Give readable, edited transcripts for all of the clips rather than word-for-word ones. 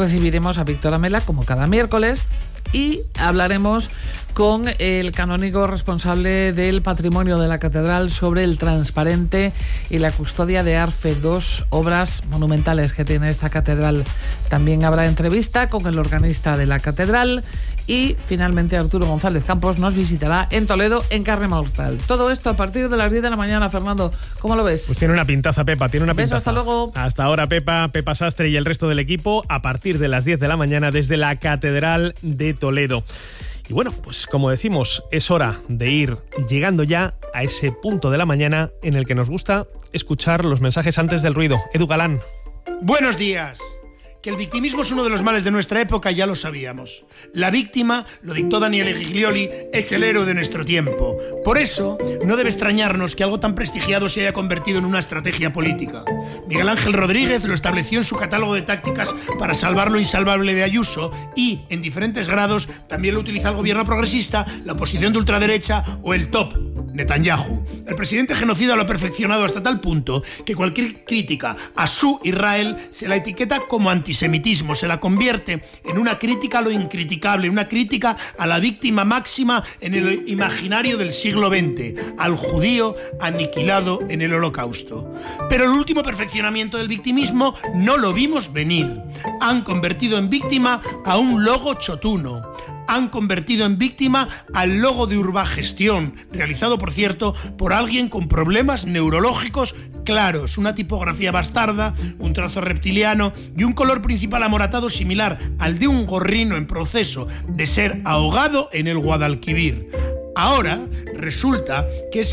recibiremos a Víctor Amela, como cada miércoles, y hablaremos con el canónigo responsable del patrimonio de la catedral sobre el transparente y la custodia de Arfe, 2 obras monumentales que tiene esta catedral. También habrá entrevista con el organista de la catedral y finalmente Arturo González Campos nos visitará en Toledo en Carne Mortal. Todo esto a partir de las 10 de la mañana, Fernando. ¿Cómo lo ves? Pues tiene una pintaza, Pepa, tiene una pintaza. Beso, hasta luego. Hasta ahora, Pepa Sastre y el resto del equipo a partir de las 10 de la mañana desde la Catedral de Toledo. Y bueno, pues como decimos, es hora de ir llegando ya a ese punto de la mañana en el que nos gusta escuchar los mensajes antes del ruido. Edu Galán. Buenos días. Que el victimismo es uno de los males de nuestra época ya lo sabíamos. La víctima, lo dictó Daniele Giglioli, es el héroe de nuestro tiempo. Por eso, no debe extrañarnos que algo tan prestigiado se haya convertido en una estrategia política. Miguel Ángel Rodríguez lo estableció en su catálogo de tácticas para salvar lo insalvable de Ayuso y, en diferentes grados, también lo utiliza el gobierno progresista, la oposición de ultraderecha o el top, Netanyahu. El presidente genocida lo ha perfeccionado hasta tal punto que cualquier crítica a su Israel se la etiqueta como antisemitismo, se la convierte en una crítica a lo incriticable, una crítica a la víctima máxima en el imaginario del siglo XX, al judío aniquilado en el Holocausto. Pero el último perfeccionamiento del victimismo no lo vimos venir. Han convertido en víctima a un logo chotuno. Han convertido en víctima al logo de Urbagestión, realizado, por cierto, por alguien con problemas neurológicos claros, una tipografía bastarda, un trazo reptiliano y un color principal amoratado similar al de un gorrino en proceso de ser ahogado en el Guadalquivir. Ahora resulta que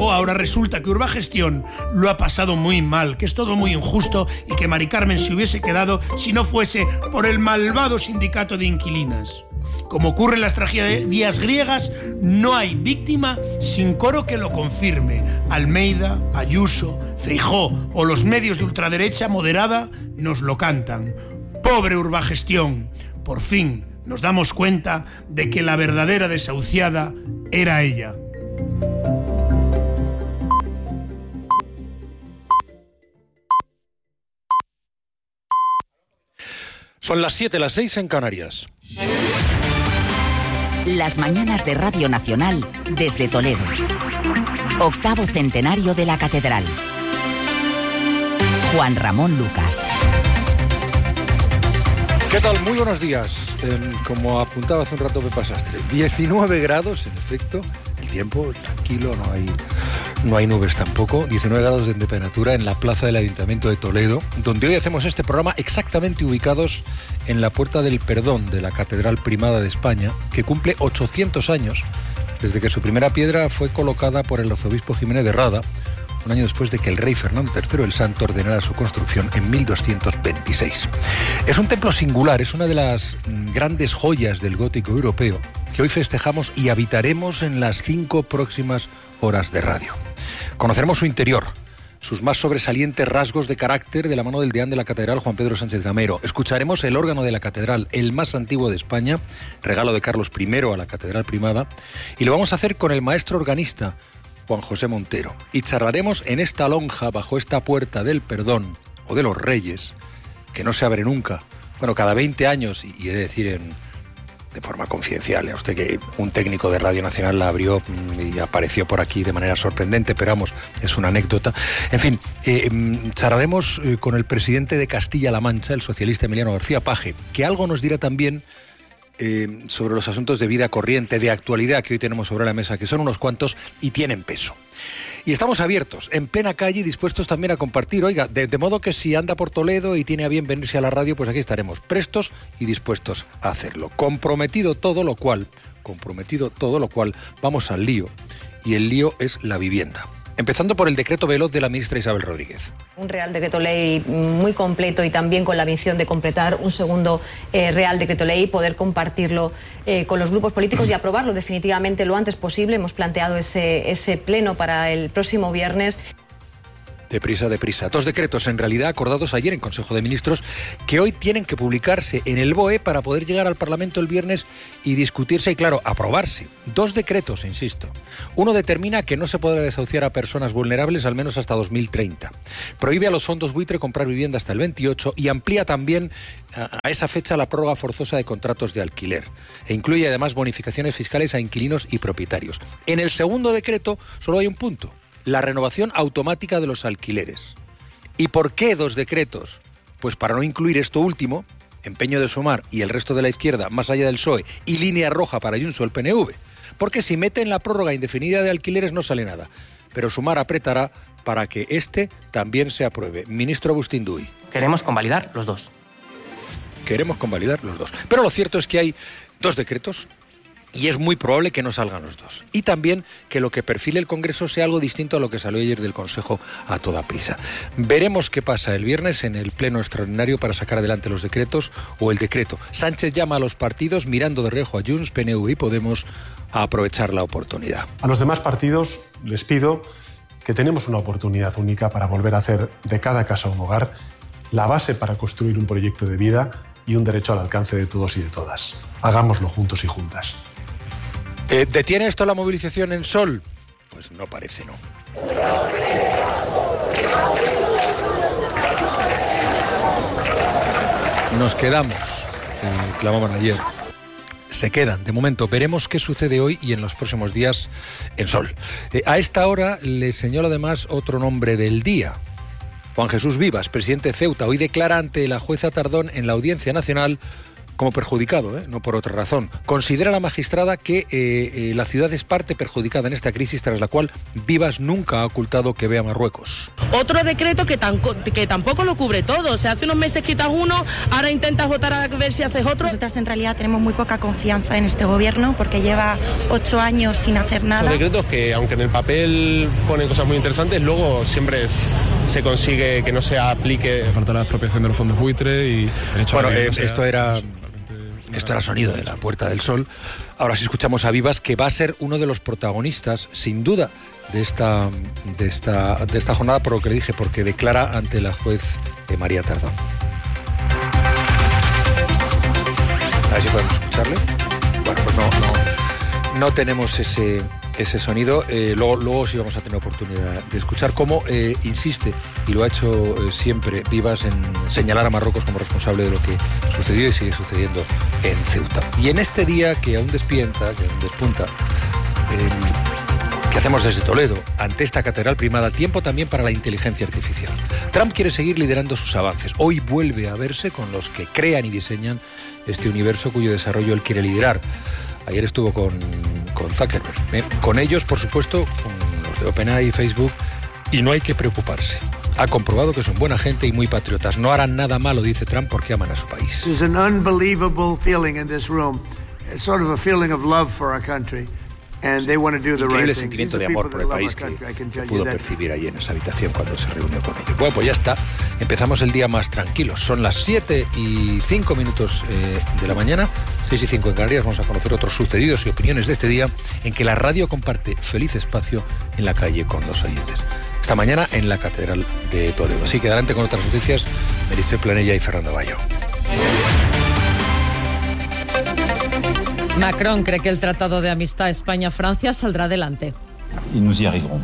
Urbagestión lo ha pasado muy mal, que es todo muy injusto y que Mari Carmen se hubiese quedado si no fuese por el malvado sindicato de inquilinas. Como ocurre en las tragedias griegas, no hay víctima sin coro que lo confirme. Almeida, Ayuso, Feijóo o los medios de ultraderecha moderada nos lo cantan. Pobre Urbagestión, por fin nos damos cuenta de que la verdadera desahuciada era ella. Son las 7, las 6 en Canarias. Las mañanas de Radio Nacional desde Toledo. 8º centenario de la Catedral. Juan Ramón Lucas. ¿Qué tal? Muy buenos días. Como apuntaba hace un rato Pepa Sastre, 19 grados, en efecto. El tiempo tranquilo, no hay nubes tampoco. 19 grados de temperatura en la plaza del Ayuntamiento de Toledo, donde hoy hacemos este programa exactamente ubicados en la Puerta del Perdón de la Catedral Primada de España, que cumple 800 años desde que su primera piedra fue colocada por el arzobispo Jiménez de Rada, un año después de que el rey Fernando III el Santo ordenara su construcción en 1226. Es un templo singular, es una de las grandes joyas del gótico europeo que hoy festejamos y habitaremos en las 5 próximas horas de radio. Conoceremos su interior, sus más sobresalientes rasgos de carácter de la mano del deán de la catedral, Juan Pedro Sánchez Gamero. Escucharemos el órgano de la catedral, el más antiguo de España, regalo de Carlos I a la Catedral Primada, y lo vamos a hacer con el maestro organista, Juan José Montero. Y charlaremos en esta lonja, bajo esta Puerta del Perdón, o de los Reyes, que no se abre nunca. Bueno, cada 20 años, y he de decir de forma confidencial, a usted que un técnico de Radio Nacional la abrió y apareció por aquí de manera sorprendente, pero vamos, es una anécdota. En fin, charlaremos con el presidente de Castilla-La Mancha, el socialista Emiliano García Paje, que algo nos dirá también sobre los asuntos de vida corriente, de actualidad que hoy tenemos sobre la mesa, que son unos cuantos y tienen peso. Y estamos abiertos, en plena calle y dispuestos también a compartir. Oiga, de modo que si anda por Toledo y tiene a bien venirse a la radio, pues aquí estaremos prestos y dispuestos a hacerlo. Comprometido todo lo cual, vamos al lío. Y el lío es la vivienda. Empezando por el decreto veloz de la ministra Isabel Rodríguez. Un Real Decreto Ley muy completo y también con la misión de completar un segundo Real Decreto Ley, poder compartirlo con los grupos políticos y aprobarlo definitivamente lo antes posible. Hemos planteado ese pleno para el próximo viernes. Deprisa. 2 decretos, en realidad, acordados ayer en Consejo de Ministros, que hoy tienen que publicarse en el BOE para poder llegar al Parlamento el viernes y discutirse y, claro, aprobarse. 2 decretos, insisto. Uno determina que no se podrá desahuciar a personas vulnerables al menos hasta 2030. Prohíbe a los fondos buitre comprar vivienda hasta el 28 y amplía también a esa fecha la prórroga forzosa de contratos de alquiler. E incluye además bonificaciones fiscales a inquilinos y propietarios. En el segundo decreto solo hay un punto: la renovación automática de los alquileres. ¿Y por qué 2 decretos? Pues para no incluir esto último, empeño de Sumar y el resto de la izquierda, más allá del PSOE, y línea roja para Junts o el PNV. Porque si meten la prórroga indefinida de alquileres no sale nada. Pero Sumar apretará para que este también se apruebe. Ministro Agustín Duy. Queremos convalidar los 2. Pero lo cierto es que hay 2 decretos y es muy probable que no salgan los 2. Y también que lo que perfile el Congreso sea algo distinto a lo que salió ayer del Consejo a toda prisa. Veremos qué pasa el viernes en el pleno extraordinario para sacar adelante los decretos o el decreto. Sánchez llama a los partidos, mirando de reojo a Junts, PNV y Podemos, a aprovechar la oportunidad. A los demás partidos les pido que tenemos una oportunidad única para volver a hacer de cada casa un hogar, la base para construir un proyecto de vida y un derecho al alcance de todos y de todas. Hagámoslo juntos y juntas. ¿Detiene esto la movilización en Sol? Pues no parece, no. Nos quedamos, clamaban ayer. Se quedan, de momento. Veremos qué sucede hoy y en los próximos días en Sol. A esta hora le señalo además otro nombre del día. Juan Jesús Vivas, presidente de Ceuta, hoy declara ante la jueza Tardón en la Audiencia Nacional como perjudicado, no por otra razón. Considera la magistrada que la ciudad es parte perjudicada en esta crisis, tras la cual Vivas nunca ha ocultado que ve a Marruecos. Otro decreto que tampoco lo cubre todo. O sea, hace unos meses quitas uno, ahora intentas votar a ver si haces otro. Nosotras en realidad tenemos muy poca confianza en este gobierno porque lleva 8 años sin hacer nada. Son decretos que, aunque en el papel ponen cosas muy interesantes, luego siempre se consigue que no se aplique. Falta la expropiación de los fondos buitre y... Bueno, esto era sonido de la Puerta del Sol. Ahora sí escuchamos a Vivas, que va a ser uno de los protagonistas, sin duda, de esta jornada, por lo que le dije, porque declara ante la juez María Tardón. A ver si podemos escucharle. Bueno, pues no tenemos ese sonido. Luego sí vamos a tener oportunidad de escuchar cómo insiste, y lo ha hecho siempre Vivas, en señalar a Marruecos como responsable de lo que sucedió y sigue sucediendo en Ceuta. Y en este día que aún despunta, que hacemos desde Toledo, ante esta catedral primada, tiempo también para la inteligencia artificial. Trump quiere seguir liderando sus avances. Hoy vuelve a verse con los que crean y diseñan este universo cuyo desarrollo él quiere liderar. Ayer estuvo con Zuckerberg. Con ellos, por supuesto, con los de OpenAI y Facebook, y no hay que preocuparse. Ha comprobado que son buena gente y muy patriotas. No harán nada malo, dice Trump, porque aman a su país. There's an unbelievable feeling in this room. It's sort of a feeling of love for our country. And they want to do the right thing. Increíble sentimiento de amor por el país que pudo percibir allí en esa habitación cuando se reunió con ellos. Bueno, pues ya está. Empezamos el día más tranquilos. Son las 7:05 de la mañana, 6:05 en Canarias. Vamos a conocer otros sucedidos y opiniones de este día en que la radio comparte feliz espacio en la calle con 2 oyentes. Esta mañana en la Catedral de Toledo. Así que adelante con otras noticias. Meritxell Planella y Fernando Bayo. Macron cree que el Tratado de Amistad España-Francia saldrá adelante. Y nous y arriverons.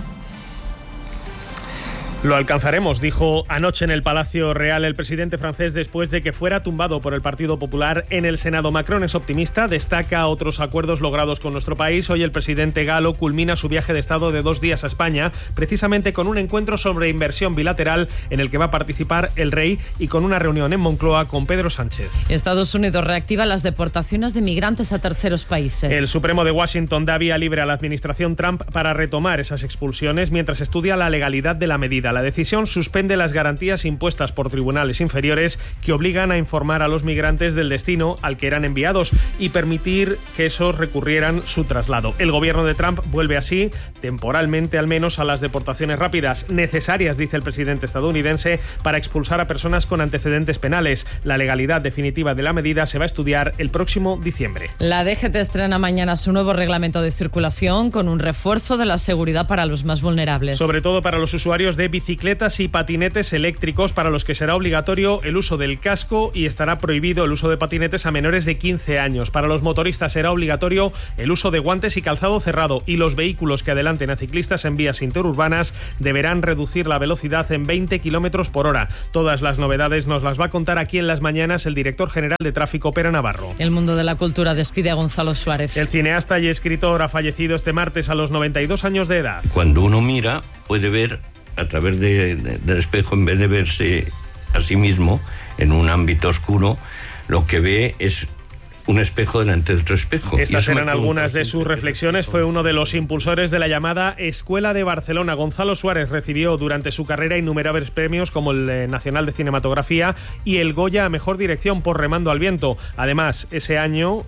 Lo alcanzaremos, dijo anoche en el Palacio Real el presidente francés después de que fuera tumbado por el Partido Popular en el Senado. Macron es optimista, destaca otros acuerdos logrados con nuestro país. Hoy el presidente galo culmina su viaje de Estado de 2 días a España, precisamente con un encuentro sobre inversión bilateral en el que va a participar el rey y con una reunión en Moncloa con Pedro Sánchez. Estados Unidos reactiva las deportaciones de migrantes a terceros países. El Supremo de Washington da vía libre a la administración Trump para retomar esas expulsiones mientras estudia la legalidad de la medida. La decisión suspende las garantías impuestas por tribunales inferiores que obligan a informar a los migrantes del destino al que eran enviados y permitir que esos recurrieran su traslado. El gobierno de Trump vuelve así, temporalmente al menos, a las deportaciones rápidas, necesarias, dice el presidente estadounidense, para expulsar a personas con antecedentes penales. La legalidad definitiva de la medida se va a estudiar el próximo diciembre. La DGT estrena mañana su nuevo reglamento de circulación con un refuerzo de la seguridad para los más vulnerables. Sobre todo para los usuarios de bicicletas y patinetes eléctricos, para los que será obligatorio el uso del casco y estará prohibido el uso de patinetes a menores de 15 años. Para los motoristas será obligatorio el uso de guantes y calzado cerrado, y los vehículos que adelanten a ciclistas en vías interurbanas deberán reducir la velocidad en 20 kilómetros por hora. Todas las novedades nos las va a contar aquí en Las Mañanas el director general de Tráfico, Pere Navarro. El mundo de la cultura despide a Gonzalo Suárez. El cineasta y escritor ha fallecido este martes a los 92 años de edad. Cuando uno mira, puede ver a través del espejo, en vez de verse a sí mismo en un ámbito oscuro, lo que ve es un espejo delante de otro espejo. Estas eran algunas de sus reflexiones. Fue uno de los impulsores de la llamada Escuela de Barcelona. Gonzalo Suárez recibió durante su carrera innumerables premios, como el Nacional de Cinematografía y el Goya a Mejor Dirección por Remando al Viento. Además, este año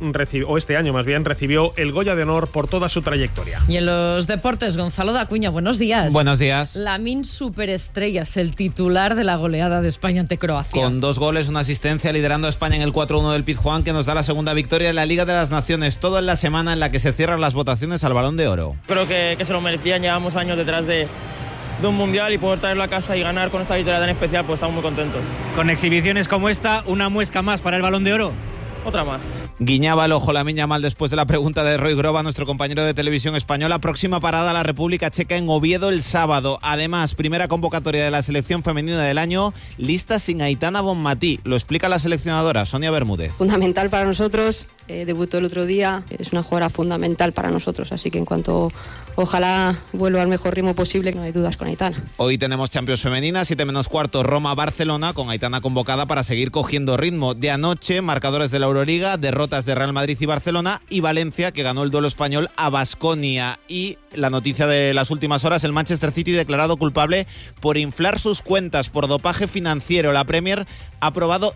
recibió el Goya de Honor por toda su trayectoria. Y en los deportes, Gonzalo Dacuña, buenos días. Buenos días. Lamine Superestrellas, el titular de la goleada de España ante Croacia. Con 2 goles, una asistencia, liderando a España en el 4-1 del Pizjuán, que nos da la segunda victoria en la Liga de las Naciones, todo en la semana en la que se cierran las votaciones al Balón de Oro. Creo que se lo merecían. Llevamos años detrás de un mundial, y poder traerlo a casa y ganar con esta victoria tan especial, pues estamos muy contentos. Con exhibiciones como esta, una muesca más para el Balón de Oro. Otra más. Guiñaba el ojo Lamine Yamal después de la pregunta de Roy Groba, nuestro compañero de televisión española. Próxima parada a la República Checa en Oviedo el sábado. Además, primera convocatoria de la selección femenina del año, lista sin Aitana Bonmatí. Lo explica la seleccionadora Sonia Bermúdez. Fundamental para nosotros, debutó el otro día, es una jugadora fundamental para nosotros, así que en cuanto ojalá vuelva al mejor ritmo posible, no hay dudas con Aitana. Hoy tenemos Champions femenina, 7:15, Roma-Barcelona, con Aitana convocada para seguir cogiendo ritmo. De anoche, marcadores de la Euroliga, derrotas de Real Madrid y Barcelona, y Valencia, que ganó el duelo español a Baskonia. Y la noticia de las últimas horas, el Manchester City declarado culpable por inflar sus cuentas por dopaje financiero. La Premier ha probado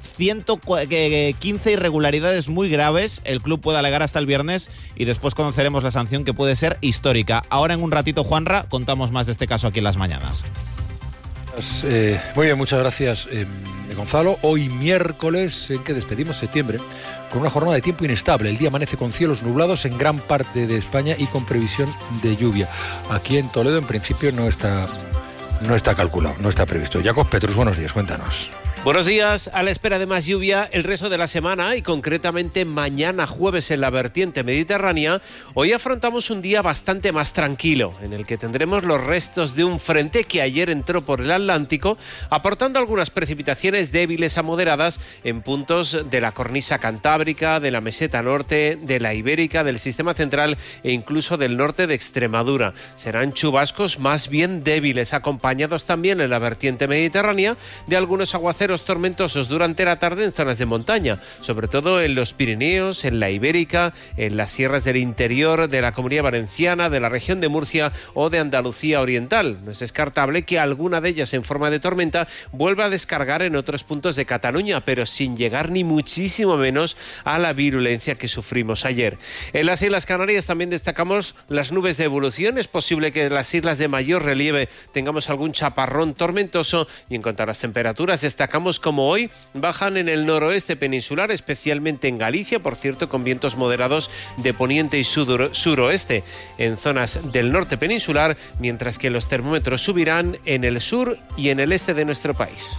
115 irregularidades muy graves. El club puede alegar hasta el viernes y después conoceremos la sanción, que puede ser histórica. Ahora, en un ratito, Juanra, contamos más de este caso aquí en Las Mañanas. Muy bien, muchas gracias, Gonzalo. Hoy miércoles, en que despedimos septiembre, con una jornada de tiempo inestable. El día amanece con cielos nublados en gran parte de España y con previsión de lluvia. Aquí en Toledo, en principio, no está calculado, no está previsto. Jacob Petrus, buenos días, cuéntanos. Buenos días. A la espera de más lluvia el resto de la semana, y concretamente mañana jueves en la vertiente mediterránea, hoy afrontamos un día bastante más tranquilo, en el que tendremos los restos de un frente que ayer entró por el Atlántico, aportando algunas precipitaciones débiles a moderadas en puntos de la cornisa cantábrica, de la meseta norte, de la ibérica, del sistema central e incluso del norte de Extremadura. Serán chubascos más bien débiles, acompañados también en la vertiente mediterránea de algunos aguaceros tormentosos durante la tarde en zonas de montaña, sobre todo en los Pirineos, en la Ibérica, en las sierras del interior de la Comunidad Valenciana, de la región de Murcia o de Andalucía Oriental. No es descartable que alguna de ellas en forma de tormenta vuelva a descargar en otros puntos de Cataluña, pero sin llegar ni muchísimo menos a la virulencia que sufrimos ayer. En las Islas Canarias también destacamos las nubes de evolución. Es posible que en las islas de mayor relieve tengamos algún chaparrón tormentoso, y en cuanto a las temperaturas, destacamos como hoy bajan en el noroeste peninsular, especialmente en Galicia, por cierto, con vientos moderados de poniente y suroeste en zonas del norte peninsular, mientras que los termómetros subirán en el sur y en el este de nuestro país.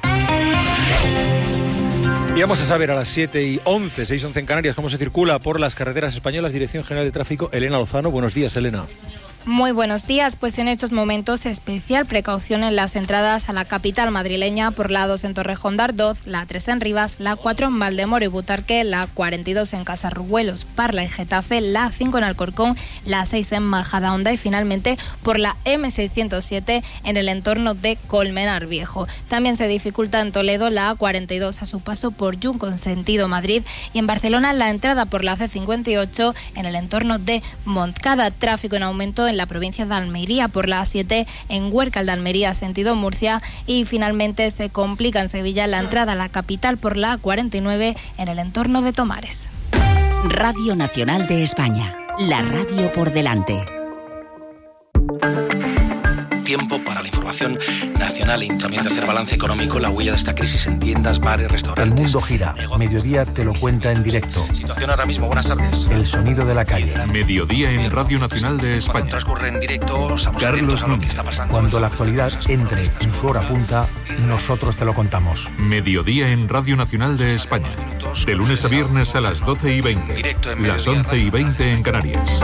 Y vamos a saber a las 7:11, 6:11 en Canarias, cómo se circula por las carreteras españolas. Dirección General de Tráfico, Elena Lozano. Buenos días, Elena. Muy buenos días, pues en estos momentos especial precaución en las entradas a la capital madrileña por la 2 en Torrejón de Ardoz, la 3 en Rivas, la 4 en Valdemoro y Butarque, la 42 en Casarruelos, Parla y Getafe, la 5 en Alcorcón, la 6 en Majadahonda y finalmente por la M607 en el entorno de Colmenar Viejo. También se dificulta en Toledo la A42 a su paso por Junco en sentido Madrid, y en Barcelona la entrada por la C58 en el entorno de Montcada. Tráfico en aumento en la provincia de Almería por la A7 en Huércal de Almería sentido Murcia, y finalmente se complica en Sevilla la entrada a la capital por la A49 en el entorno de Tomares. Radio Nacional de España, la radio por delante. tiempo para la información nacional y también de hacer balance económico, la huella de esta crisis en tiendas, bares, restaurantes. El mundo gira. Mediodía te lo cuenta en directo. Situación ahora mismo, buenas tardes. El sonido de la calle. Mediodía en Radio Nacional de España. Cuando transcurre en directo, estamos atentos a lo que está pasando. Cuando la actualidad entre en su hora punta, nosotros te lo contamos. Mediodía en Radio Nacional de España. De lunes a viernes a las 12:20. Las 11:20 en Canarias.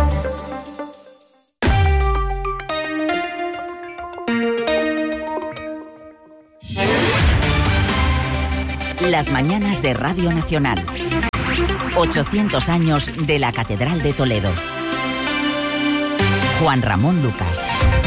Las mañanas de Radio Nacional. 800 años de la Catedral de Toledo. Juan Ramón Lucas.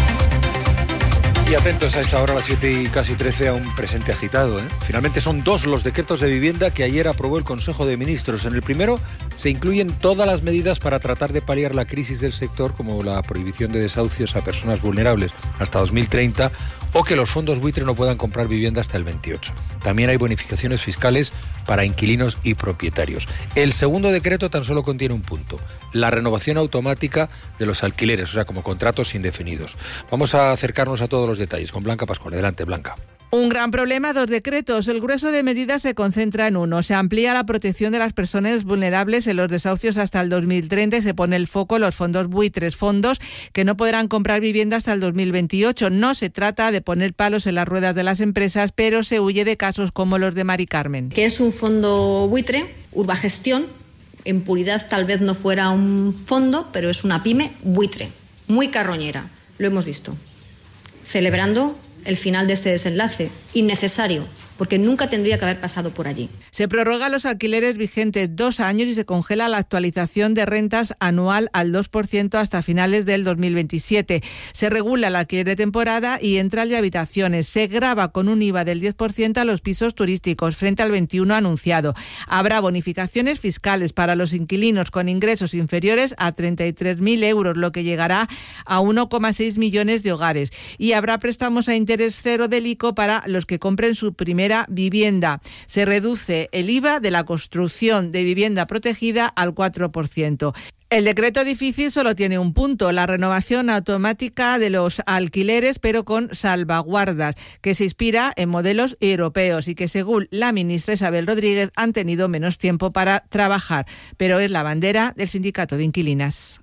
Y atentos a esta hora, a las 7:13, a un presente agitado. Finalmente son 2 los decretos de vivienda que ayer aprobó el Consejo de Ministros. En el primero se incluyen todas las medidas para tratar de paliar la crisis del sector, como la prohibición de desahucios a personas vulnerables hasta 2030 o que los fondos buitre no puedan comprar vivienda hasta el 28. También hay bonificaciones fiscales para inquilinos y propietarios. El segundo decreto tan solo contiene un punto: la renovación automática de los alquileres, o sea, como contratos indefinidos. Vamos a acercarnos a todos los detalles con Blanca Pascual. Adelante, Blanca. Un gran problema, 2 decretos. El grueso de medidas se concentra en uno. Se amplía la protección de las personas vulnerables en los desahucios hasta el 2030 y se pone el foco en los fondos buitres, fondos que no podrán comprar vivienda hasta el 2028. No se trata de poner palos en las ruedas de las empresas, pero se huye de casos como los de Mari Carmen. Que es un fondo buitre, Urbagestión, en puridad tal vez no fuera un fondo, pero es una pyme buitre, muy carroñera, lo hemos visto. Celebrando el final de este desenlace, innecesario, porque nunca tendría que haber pasado por allí. Se prorrogan los alquileres vigentes 2 años y se congela la actualización de rentas anual al 2% hasta finales del 2027. Se regula el alquiler de temporada y entra el de habitaciones. Se grava con un IVA del 10% a los pisos turísticos, frente al 21% anunciado. Habrá bonificaciones fiscales para los inquilinos con ingresos inferiores a 33.000 euros, lo que llegará a 1,6 millones de hogares. Y habrá préstamos a interés cero del ICO para los que compren su primera vivienda. Se reduce el IVA de la construcción de vivienda protegida al 4%. El decreto difícil solo tiene un punto: la renovación automática de los alquileres, pero con salvaguardas, que se inspira en modelos europeos y que, según la ministra Isabel Rodríguez, han tenido menos tiempo para trabajar. Pero es la bandera del sindicato de inquilinas.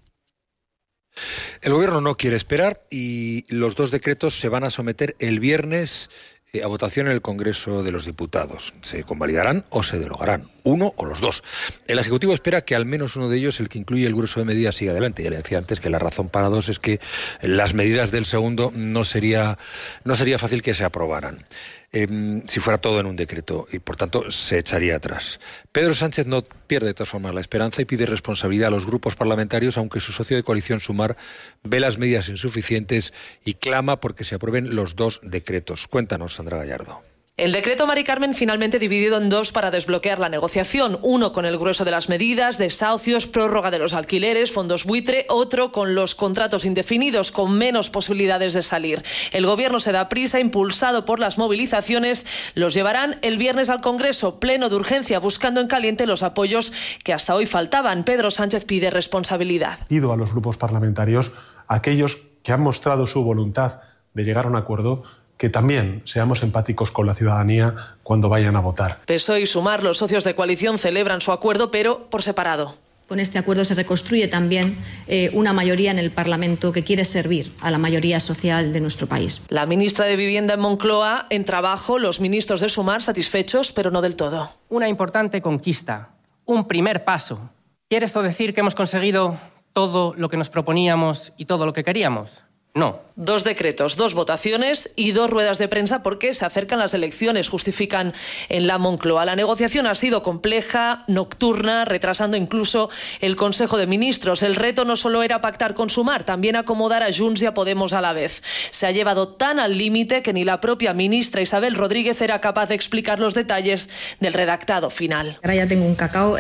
El gobierno no quiere esperar y los 2 decretos se van a someter el viernes a votación en el Congreso de los Diputados. Se convalidarán o se derogarán, uno o los 2. El Ejecutivo espera que al menos uno de ellos, el que incluye el grueso de medidas, siga adelante. Ya le decía antes que la razón para 2 es que las medidas del segundo no sería fácil que se aprobaran. Si fuera todo en un decreto, y por tanto se echaría atrás. Pedro Sánchez no pierde de todas formas la esperanza y pide responsabilidad a los grupos parlamentarios, aunque su socio de coalición Sumar ve las medidas insuficientes y clama porque se aprueben los 2 decretos. Cuéntanos, Sandra Gallardo. El decreto Mari Carmen finalmente dividido en 2 para desbloquear la negociación. Uno con el grueso de las medidas, desahucios, prórroga de los alquileres, fondos buitre. Otro con los contratos indefinidos, con menos posibilidades de salir. El gobierno se da prisa, impulsado por las movilizaciones. Los llevarán el viernes al Congreso, pleno de urgencia, buscando en caliente los apoyos que hasta hoy faltaban. Pedro Sánchez pide responsabilidad. Pido a los grupos parlamentarios, aquellos que han mostrado su voluntad de llegar a un acuerdo, que también seamos empáticos con la ciudadanía cuando vayan a votar. PSOE y Sumar, los socios de coalición, celebran su acuerdo, pero por separado. Con este acuerdo se reconstruye también una mayoría en el Parlamento que quiere servir a la mayoría social de nuestro país. La ministra de Vivienda en Moncloa, en trabajo, los ministros de Sumar satisfechos, pero no del todo. Una importante conquista, un primer paso. ¿Quiere esto decir que hemos conseguido todo lo que nos proponíamos y todo lo que queríamos? No. 2 decretos, 2 votaciones y 2 ruedas de prensa porque se acercan las elecciones, justifican en la Moncloa. La negociación ha sido compleja, nocturna, retrasando incluso el Consejo de Ministros. El reto no solo era pactar con Sumar, también acomodar a Junts y a Podemos a la vez. Se ha llevado tan al límite que ni la propia ministra Isabel Rodríguez era capaz de explicar los detalles del redactado final. Ahora ya tengo un cacao.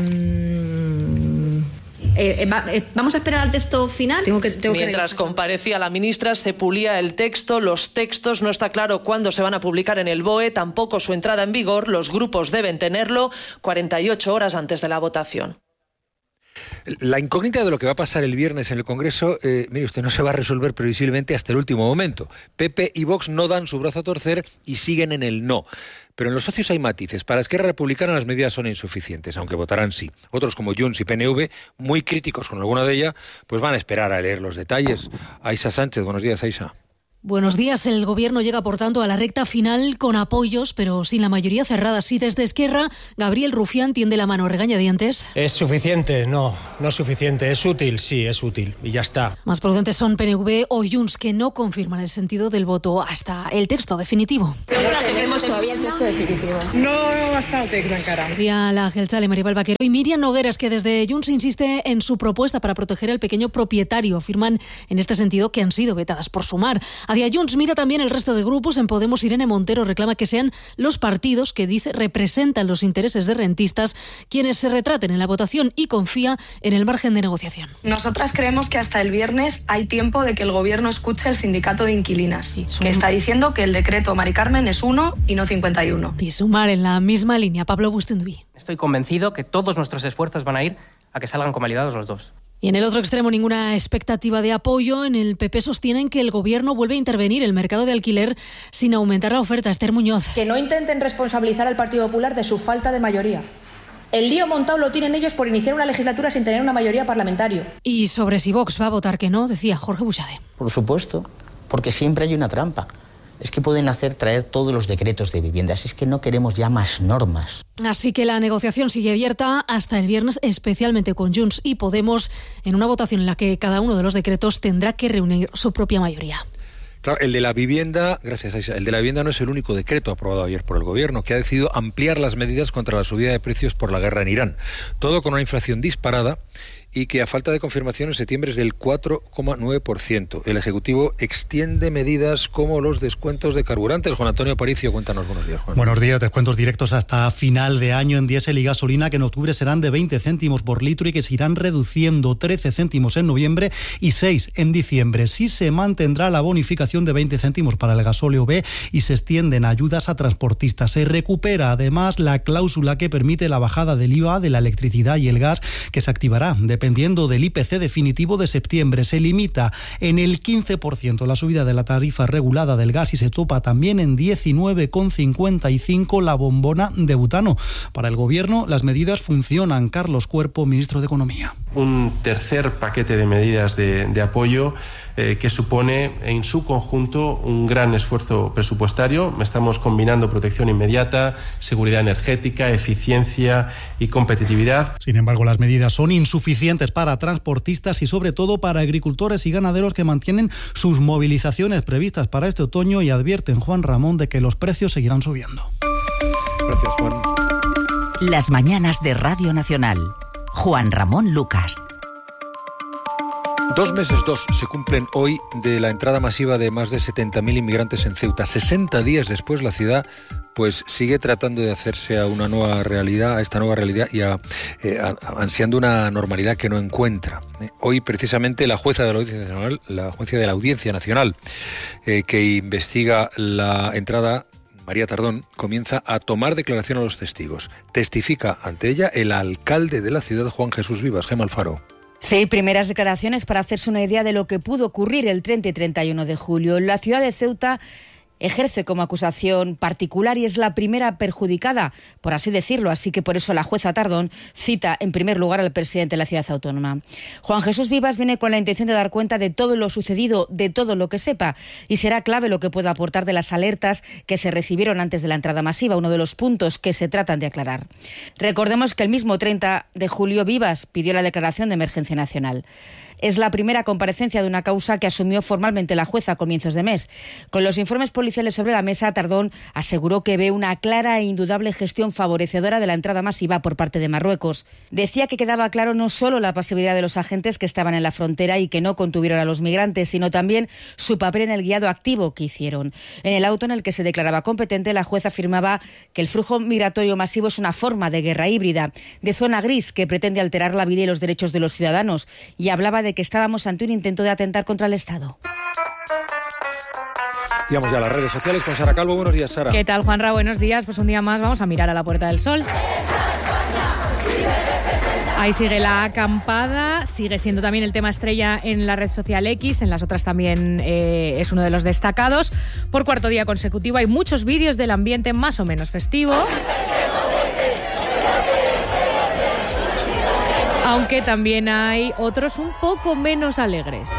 ¿Vamos a esperar al texto final? Mientras comparecía la ministra, se pulía el texto, los textos, no está claro cuándo se van a publicar en el BOE, tampoco su entrada en vigor, los grupos deben tenerlo 48 horas antes de la votación. La incógnita de lo que va a pasar el viernes en el Congreso, mire usted, no se va a resolver previsiblemente hasta el último momento. PP y Vox no dan su brazo a torcer y siguen en el no. Pero en los socios hay matices. Para Esquerra Republicana las medidas son insuficientes, aunque votarán sí. Otros como Junts y PNV, muy críticos con alguna de ellas, pues van a esperar a leer los detalles. Aisha Sánchez, buenos días, Aisha. Buenos días. El Gobierno llega, por tanto, a la recta final con apoyos, pero sin la mayoría cerrada. Sí, desde Esquerra, Gabriel Rufián tiende la mano, regañadientes. ¿Es suficiente? No es suficiente. ¿Es útil? Sí, es útil. Y ya está. Más prudentes son PNV o Junts, que no confirman el sentido del voto hasta el texto definitivo. No tenemos todavía el texto definitivo. No està el text encara. Decía la Geltzale Maribel Vaquero y Miriam Nogueras, que desde Junts insiste en su propuesta para proteger al pequeño propietario. Afirman en este sentido que han sido vetadas por Sumar. Hacia Junts mira también el resto de grupos. En Podemos, Irene Montero reclama que sean los partidos que dice representan los intereses de rentistas quienes se retraten en la votación y confía en el margen de negociación. Nosotras creemos que hasta el viernes hay tiempo de que el Gobierno escuche el sindicato de inquilinas, que está diciendo que el decreto, Mari Carmen, es 1 y no 51. Y Sumar en la misma línea. Pablo Bustinduy. Estoy convencido que todos nuestros esfuerzos van a ir a que salgan convalidados los dos. Y en el otro extremo, ninguna expectativa de apoyo. En el PP sostienen que el Gobierno vuelve a intervenir el mercado de alquiler sin aumentar la oferta. Esther Muñoz. Que no intenten responsabilizar al Partido Popular de su falta de mayoría. El lío montado lo tienen ellos por iniciar una legislatura sin tener una mayoría parlamentaria. Y sobre si Vox va a votar que no, decía Jorge Buxade. Por supuesto, porque siempre hay una trampa. Es que pueden traer todos los decretos de viviendas. Es que no queremos ya más normas. Así que la negociación sigue abierta hasta el viernes, especialmente con Junts y Podemos, en una votación en la que cada uno de los decretos tendrá que reunir su propia mayoría. Claro, el de la vivienda, gracias Aisha, el de la vivienda no es el único decreto aprobado ayer por el Gobierno, que ha decidido ampliar las medidas contra la subida de precios por la guerra en Irán. Todo con una inflación disparada y que a falta de confirmación en septiembre es del 4,9%. El Ejecutivo extiende medidas como los descuentos de carburantes. Juan Antonio Aparicio, cuéntanos. Buenos días, Juan. Buenos días. Descuentos directos hasta final de año en diésel y gasolina, que en octubre serán de 20 céntimos por litro y que se irán reduciendo 13 céntimos en noviembre y 6 en diciembre. Sí se mantendrá la bonificación de 20 céntimos para el gasóleo B y se extienden ayudas a transportistas. Se recupera además la cláusula que permite la bajada del IVA de la electricidad y el gas, que se activará dependiendo del IPC definitivo de septiembre. Se limita en el 15% la subida de la tarifa regulada del gas y se topa también en 19,55 la bombona de butano. Para el Gobierno las medidas funcionan. Carlos Cuerpo, ministro de Economía. Un tercer paquete de medidas de apoyo que supone en su conjunto un gran esfuerzo presupuestario. Estamos combinando protección inmediata, seguridad energética, eficiencia y competitividad. Sin embargo, las medidas son insuficientes para transportistas y sobre todo para agricultores y ganaderos, que mantienen sus movilizaciones previstas para este otoño y advierten, Juan Ramón, de que los precios seguirán subiendo. Gracias, Juan. Las mañanas de Radio Nacional. Juan Ramón Lucas. 2 meses se cumplen hoy de la entrada masiva de más de 70.000 inmigrantes en Ceuta. 60 días después, la ciudad pues sigue tratando de hacerse a esta nueva realidad y ansiando una normalidad que no encuentra. Hoy, precisamente, la jueza de la Audiencia Nacional, que investiga la entrada, María Tardón, comienza a tomar declaración a los testigos. Testifica ante ella el alcalde de la ciudad, Juan Jesús Vivas. Gemma Alfaro. Sí, primeras declaraciones para hacerse una idea de lo que pudo ocurrir el 30 y 31 de julio. La ciudad de Ceuta ejerce como acusación particular y es la primera perjudicada, por así decirlo. Así que por eso la jueza Tardón cita en primer lugar al presidente de la ciudad autónoma. Juan Jesús Vivas viene con la intención de dar cuenta de todo lo sucedido, de todo lo que sepa, y será clave lo que pueda aportar de las alertas que se recibieron antes de la entrada masiva, uno de los puntos que se tratan de aclarar. Recordemos que el mismo 30 de julio Vivas pidió la declaración de emergencia nacional. Es la primera comparecencia de una causa que asumió formalmente la jueza a comienzos de mes. Con los informes policiales sobre la mesa, Tardón aseguró que ve una clara e indudable gestión favorecedora de la entrada masiva por parte de Marruecos. Decía que quedaba claro no solo la pasividad de los agentes que estaban en la frontera y que no contuvieron a los migrantes, sino también su papel en el guiado activo que hicieron. En el auto en el que se declaraba competente, la jueza afirmaba que el flujo migratorio masivo es una forma de guerra híbrida, de zona gris que pretende alterar la vida y los derechos de los ciudadanos, y hablaba de que estábamos ante un intento de atentar contra el Estado. Y vamos ya a las redes sociales con Sara Calvo. Buenos días, Sara. ¿Qué tal, Juanra? Buenos días. Pues un día más vamos a mirar a la Puerta del Sol. Esa España, si me representa. Ahí sigue la acampada, sigue siendo también el tema estrella en la red social X, en las otras también es uno de los destacados. Por cuarto día consecutivo hay muchos vídeos del ambiente más o menos festivo. Aunque también hay otros un poco menos alegres.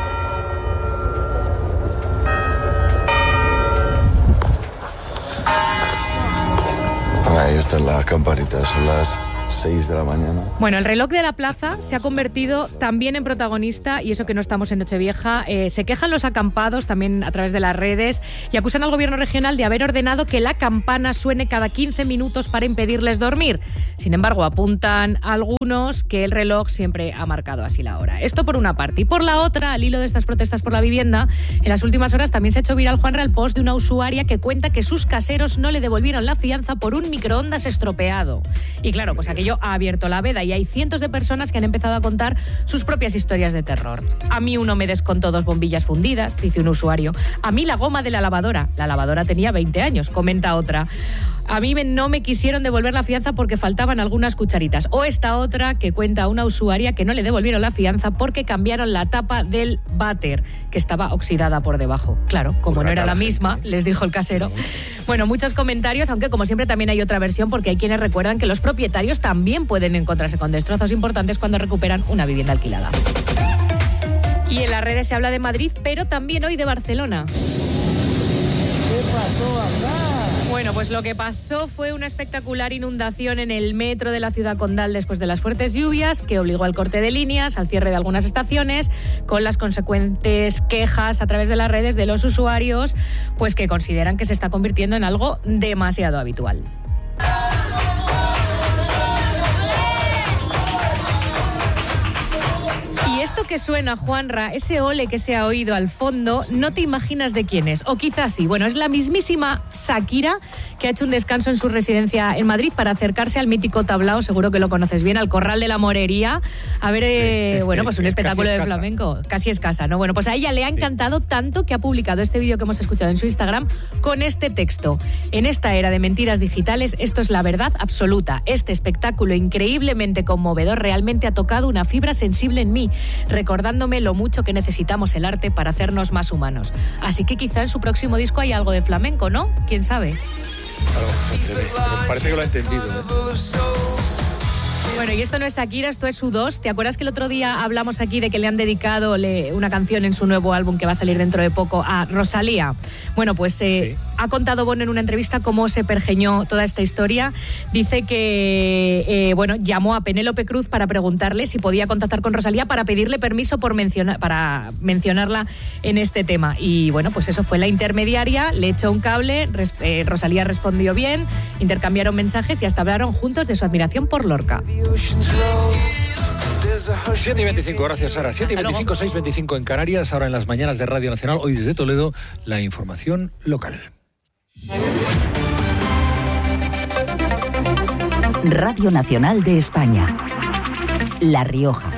Ahí está la campanita, son las 6 de la mañana. Bueno, el reloj de la plaza se ha convertido también en protagonista, y eso que no estamos en Nochevieja. Se quejan los acampados también a través de las redes y acusan al gobierno regional de haber ordenado que la campana suene cada 15 minutos para impedirles dormir. Sin embargo, apuntan algunos que el reloj siempre ha marcado así la hora. Esto por una parte. Y por la otra, al hilo de estas protestas por la vivienda, en las últimas horas también se ha hecho viral, Juanra, el post de una usuaria que cuenta que sus caseros no le devolvieron la fianza por un microondas estropeado. Y claro, pues aquello ha abierto la veda y hay cientos de personas que han empezado a contar sus propias historias de terror. A mí uno me descontó 2 bombillas fundidas, dice un usuario. A mí la goma de la lavadora tenía 20 años, comenta otra. A mí no me quisieron devolver la fianza porque faltaban algunas cucharitas. O esta otra que cuenta una usuaria que no le devolvieron la fianza porque cambiaron la tapa del váter, que estaba oxidada por debajo. Claro, como no era la misma, les dijo el casero. Bueno, muchos comentarios, aunque como siempre también hay otra versión, porque hay quienes recuerdan que los propietarios también pueden encontrarse con destrozos importantes cuando recuperan una vivienda alquilada. Y en las redes se habla de Madrid, pero también hoy de Barcelona. ¿Qué pasó acá? Bueno, pues lo que pasó fue una espectacular inundación en el metro de la ciudad condal después de las fuertes lluvias, que obligó al corte de líneas, al cierre de algunas estaciones, con las consecuentes quejas a través de las redes de los usuarios, pues que consideran que se está convirtiendo en algo demasiado habitual. Y esto que suena, Juanra, ese ole que se ha oído al fondo, no te imaginas de quién es, o quizás sí. Bueno, es la mismísima Shakira, que ha hecho un descanso en su residencia en Madrid para acercarse al mítico tablao, seguro que lo conoces bien, al Corral de la Morería, a ver, bueno, pues un espectáculo de flamenco. Casi es casa, ¿no? Bueno, pues a ella le ha encantado tanto que ha publicado este vídeo que hemos escuchado en su Instagram con este texto. En esta era de mentiras digitales, esto es la verdad absoluta. Este espectáculo increíblemente conmovedor realmente ha tocado una fibra sensible en mí, recordándome lo mucho que necesitamos el arte para hacernos más humanos. Así que quizá en su próximo disco hay algo de flamenco, ¿no? ¿Quién sabe? Claro, parece que lo ha entendido, ¿eh? Bueno, y esto no es Shakira, esto es U2. ¿Te acuerdas que el otro día hablamos aquí de que le han dedicado una canción en su nuevo álbum que va a salir dentro de poco a Rosalía? Bueno, pues sí. Ha contado Bono en una entrevista cómo se pergeñó toda esta historia. Dice que llamó a Penélope Cruz para preguntarle si podía contactar con Rosalía para pedirle permiso para mencionarla en este tema. Y bueno, pues eso fue la intermediaria, le echó un cable, Rosalía respondió bien, intercambiaron mensajes y hasta hablaron juntos de su admiración por Lorca. 7:25, gracias Sara. 7:25, 6:25 en Canarias, ahora en las mañanas de Radio Nacional, hoy desde Toledo, la información local. Radio Nacional de España, La Rioja.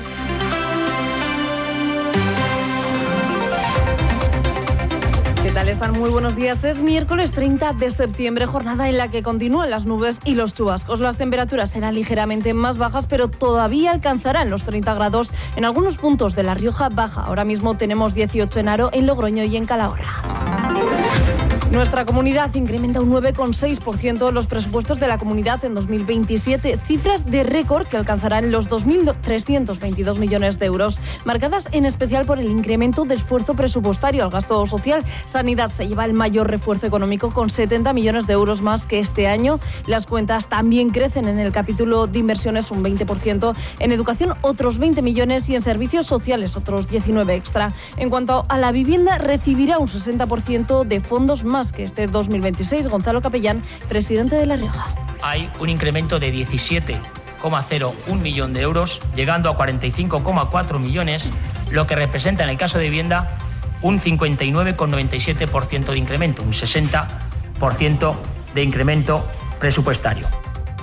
¿Qué tal están? Muy buenos días. Es miércoles 30 de septiembre, jornada en la que continúan las nubes y los chubascos. Las temperaturas serán ligeramente más bajas, pero todavía alcanzarán los 30 grados en algunos puntos de La Rioja Baja. Ahora mismo tenemos 18 en Haro, en Logroño y en Calahorra. Nuestra comunidad incrementa un 9,6% los presupuestos de la comunidad en 2027, cifras de récord que alcanzarán los 2.322 millones de euros, marcadas en especial por el incremento de esfuerzo presupuestario al gasto social. Sanidad se lleva el mayor refuerzo económico con 70 millones de euros más que este año. Las cuentas también crecen en el capítulo de inversiones un 20%, en educación otros 20 millones y en servicios sociales otros 19 extra. En cuanto a la vivienda, recibirá un 60% de fondos más que este 2026. Gonzalo Capellán, presidente de La Rioja. Hay un incremento de 17,01 millón de euros, llegando a 45,4 millones, lo que representa en el caso de vivienda un 59,97% de incremento, un 60% de incremento presupuestario.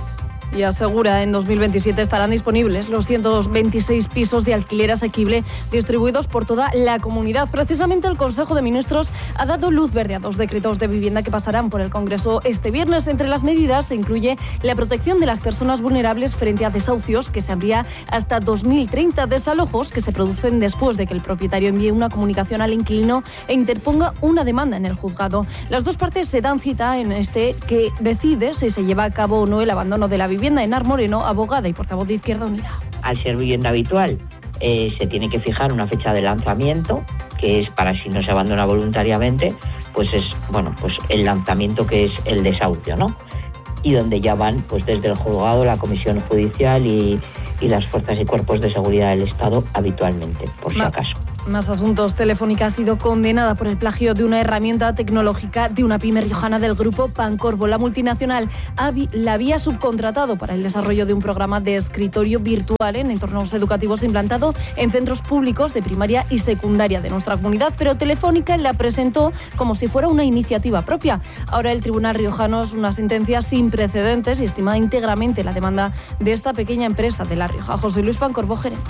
Y asegura en 2027 estarán disponibles los 126 pisos de alquiler asequible distribuidos por toda la comunidad. Precisamente el Consejo de Ministros ha dado luz verde a 2 decretos de vivienda que pasarán por el Congreso este viernes. Entre las medidas se incluye la protección de las personas vulnerables frente a desahucios, que se amplía hasta 2030, desalojos que se producen después de que el propietario envíe una comunicación al inquilino e interponga una demanda en el juzgado. Las dos partes se dan cita en este que decide si se lleva a cabo o no el abandono de la vivienda. Enar Moreno, abogada y portavoz de Izquierda Unida. Al ser vivienda habitual, se tiene que fijar una fecha de lanzamiento, que es para si no se abandona voluntariamente, pues es el lanzamiento que es el desahucio, ¿no? Y donde ya van pues desde el juzgado, la comisión judicial y las fuerzas y cuerpos de seguridad del Estado habitualmente, por si acaso. Más asuntos. Telefónica ha sido condenada por el plagio de una herramienta tecnológica de una pyme riojana del grupo Pancorbo. La multinacional la había subcontratado para el desarrollo de un programa de escritorio virtual en entornos educativos implantado en centros públicos de primaria y secundaria de nuestra comunidad, pero Telefónica la presentó como si fuera una iniciativa propia. Ahora el Tribunal riojano es una sentencia sin precedentes y estima íntegramente la demanda de esta pequeña empresa de La Rioja. José Luis Pancorbo, gerente.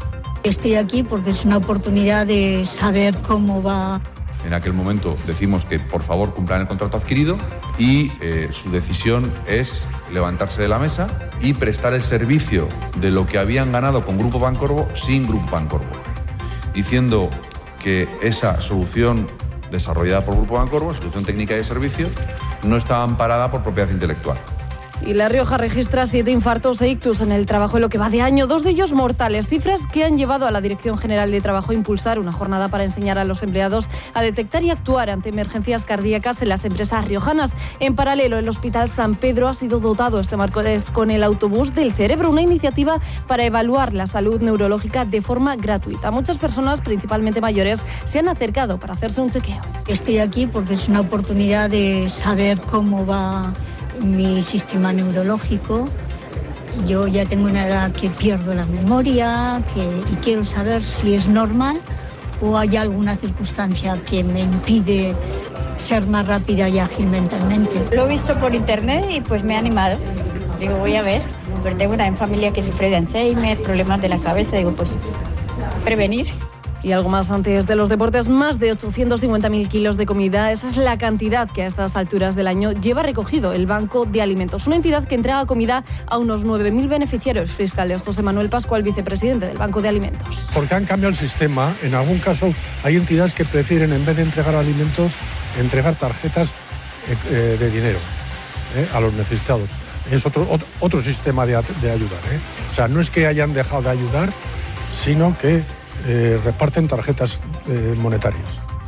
Estoy aquí porque es una oportunidad de saber cómo va. En aquel momento decimos que por favor cumplan el contrato adquirido y su decisión es levantarse de la mesa y prestar el servicio de lo que habían ganado con Grupo Pancorbo sin Grupo Pancorbo, diciendo que esa solución desarrollada por Grupo Pancorbo, solución técnica de servicio, no estaba amparada por propiedad intelectual. Y La Rioja registra 7 infartos e ictus en el trabajo en lo que va de año, 2 de ellos mortales, cifras que han llevado a la Dirección General de Trabajo a impulsar una jornada para enseñar a los empleados a detectar y actuar ante emergencias cardíacas en las empresas riojanas. En paralelo, el Hospital San Pedro ha sido dotado este miércoles con el autobús del cerebro, una iniciativa para evaluar la salud neurológica de forma gratuita. Muchas personas, principalmente mayores, se han acercado para hacerse un chequeo. Estoy aquí porque es una oportunidad de saber cómo va mi sistema neurológico. Yo ya tengo una edad que pierdo la memoria y quiero saber si es normal o hay alguna circunstancia que me impide ser más rápida y ágil mentalmente. Lo he visto por internet y pues me ha animado. Digo, voy a ver, pero tengo una familia que sufre de Alzheimer, problemas de la cabeza, digo, pues prevenir. Y algo más antes de los deportes, más de 850.000 kilos de comida. Esa es la cantidad que a estas alturas del año lleva recogido el Banco de Alimentos, una entidad que entrega comida a unos 9.000 beneficiarios fiscales. José Manuel Pascual, vicepresidente del Banco de Alimentos. Porque han cambiado el sistema. En algún caso hay entidades que prefieren, en vez de entregar alimentos, entregar tarjetas de dinero a los necesitados. Es otro sistema de ayudar. O sea, no es que hayan dejado de ayudar, sino que reparten tarjetas monetarias.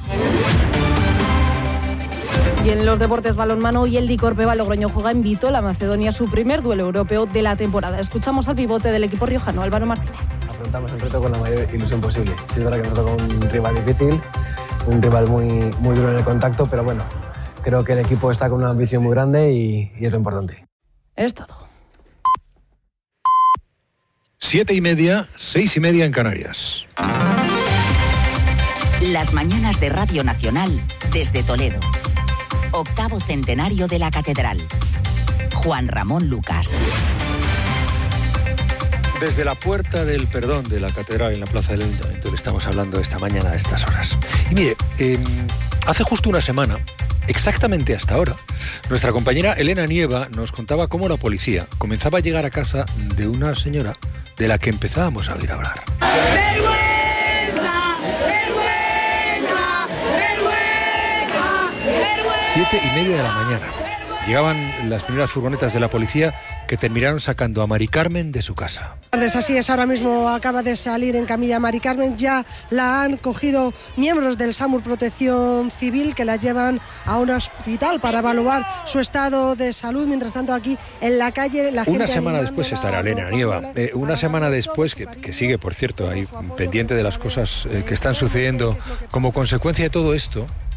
Y en los deportes balonmano, y el Licorpeba Logroño juega en Vito, la Macedonia, su primer duelo europeo de la temporada. Escuchamos al pivote del equipo riojano, Álvaro Martínez. Afrontamos el reto con la mayor ilusión posible. Sí, es verdad que nos toca un rival difícil, un rival muy duro en el contacto, pero bueno, creo que el equipo está con una ambición muy grande y es lo importante. Es todo. 7:30, 6:30 en Canarias. Las mañanas de Radio Nacional desde Toledo. Octavo centenario de la Catedral. Juan Ramón Lucas. Desde la Puerta del Perdón de la Catedral en la Plaza del Ayuntamiento le estamos hablando esta mañana a estas horas. Y mire, hace justo una semana, exactamente hasta ahora, nuestra compañera Elena Nieva nos contaba cómo la policía comenzaba a llegar a casa de una señora de la que empezábamos a oír hablar. ¡Vergüenza! ¡Vergüenza! ¡Vergüenza! 7:30 de la mañana. Llegaban las primeras furgonetas de la policía que terminaron sacando a Mari Carmen de su casa. Así es, ahora mismo acaba de salir en camilla Mari Carmen, ya la han cogido miembros del SAMUR Protección Civil que la llevan a un hospital para evaluar su estado de salud. Mientras tanto, aquí en la calle la gente... Una semana después estará Elena Nieva, una semana después, que sigue, por cierto, ahí pendiente de las cosas que están sucediendo como consecuencia de todo esto.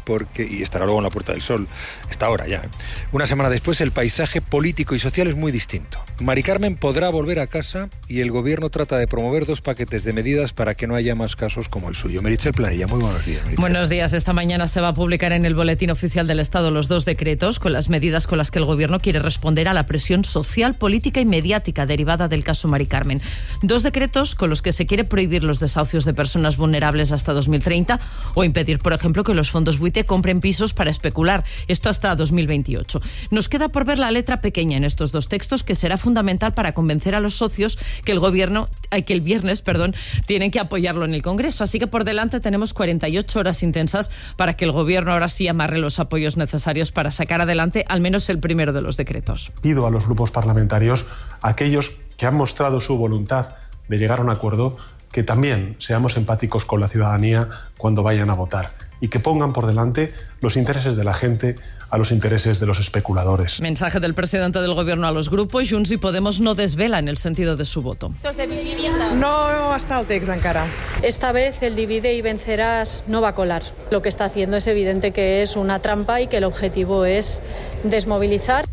y estará luego en la Puerta del Sol, está ahora ya. Una semana después, el paisaje político y social es muy distinto. Mari Carmen podrá volver a casa y el gobierno trata de promover 2 paquetes de medidas para que no haya más casos como el suyo. Meritxell Planella, muy buenos días. Meritxell. Buenos días. Esta mañana se va a publicar en el Boletín Oficial del Estado los 2 decretos con las medidas con las que el gobierno quiere responder a la presión social, política y mediática derivada del caso Mari Carmen. 2 decretos con los que se quiere prohibir los desahucios de personas vulnerables hasta 2030 o impedir, por ejemplo, que los fondos buitre compren pisos para especular. Esto hasta 2028. Nos queda por ver la letra pequeña en estos 2 textos, que será fundamental para convencer a los socios que el viernes tienen que apoyarlo en el Congreso. Así que por delante tenemos 48 horas intensas para que el gobierno ahora sí amarre los apoyos necesarios para sacar adelante al menos el primero de los decretos. Pido a los grupos parlamentarios, a aquellos que han mostrado su voluntad de llegar a un acuerdo, que también seamos empáticos con la ciudadanía cuando vayan a votar y que pongan por delante los intereses de la gente a los intereses de los especuladores. Mensaje del presidente del gobierno a los grupos. Junts y Podemos no desvelan el sentido de su voto. No està el text encara. Esta vez el divide y vencerás no va a colar. Lo que está haciendo es evidente que es una trampa y que el objetivo es desmovilizar.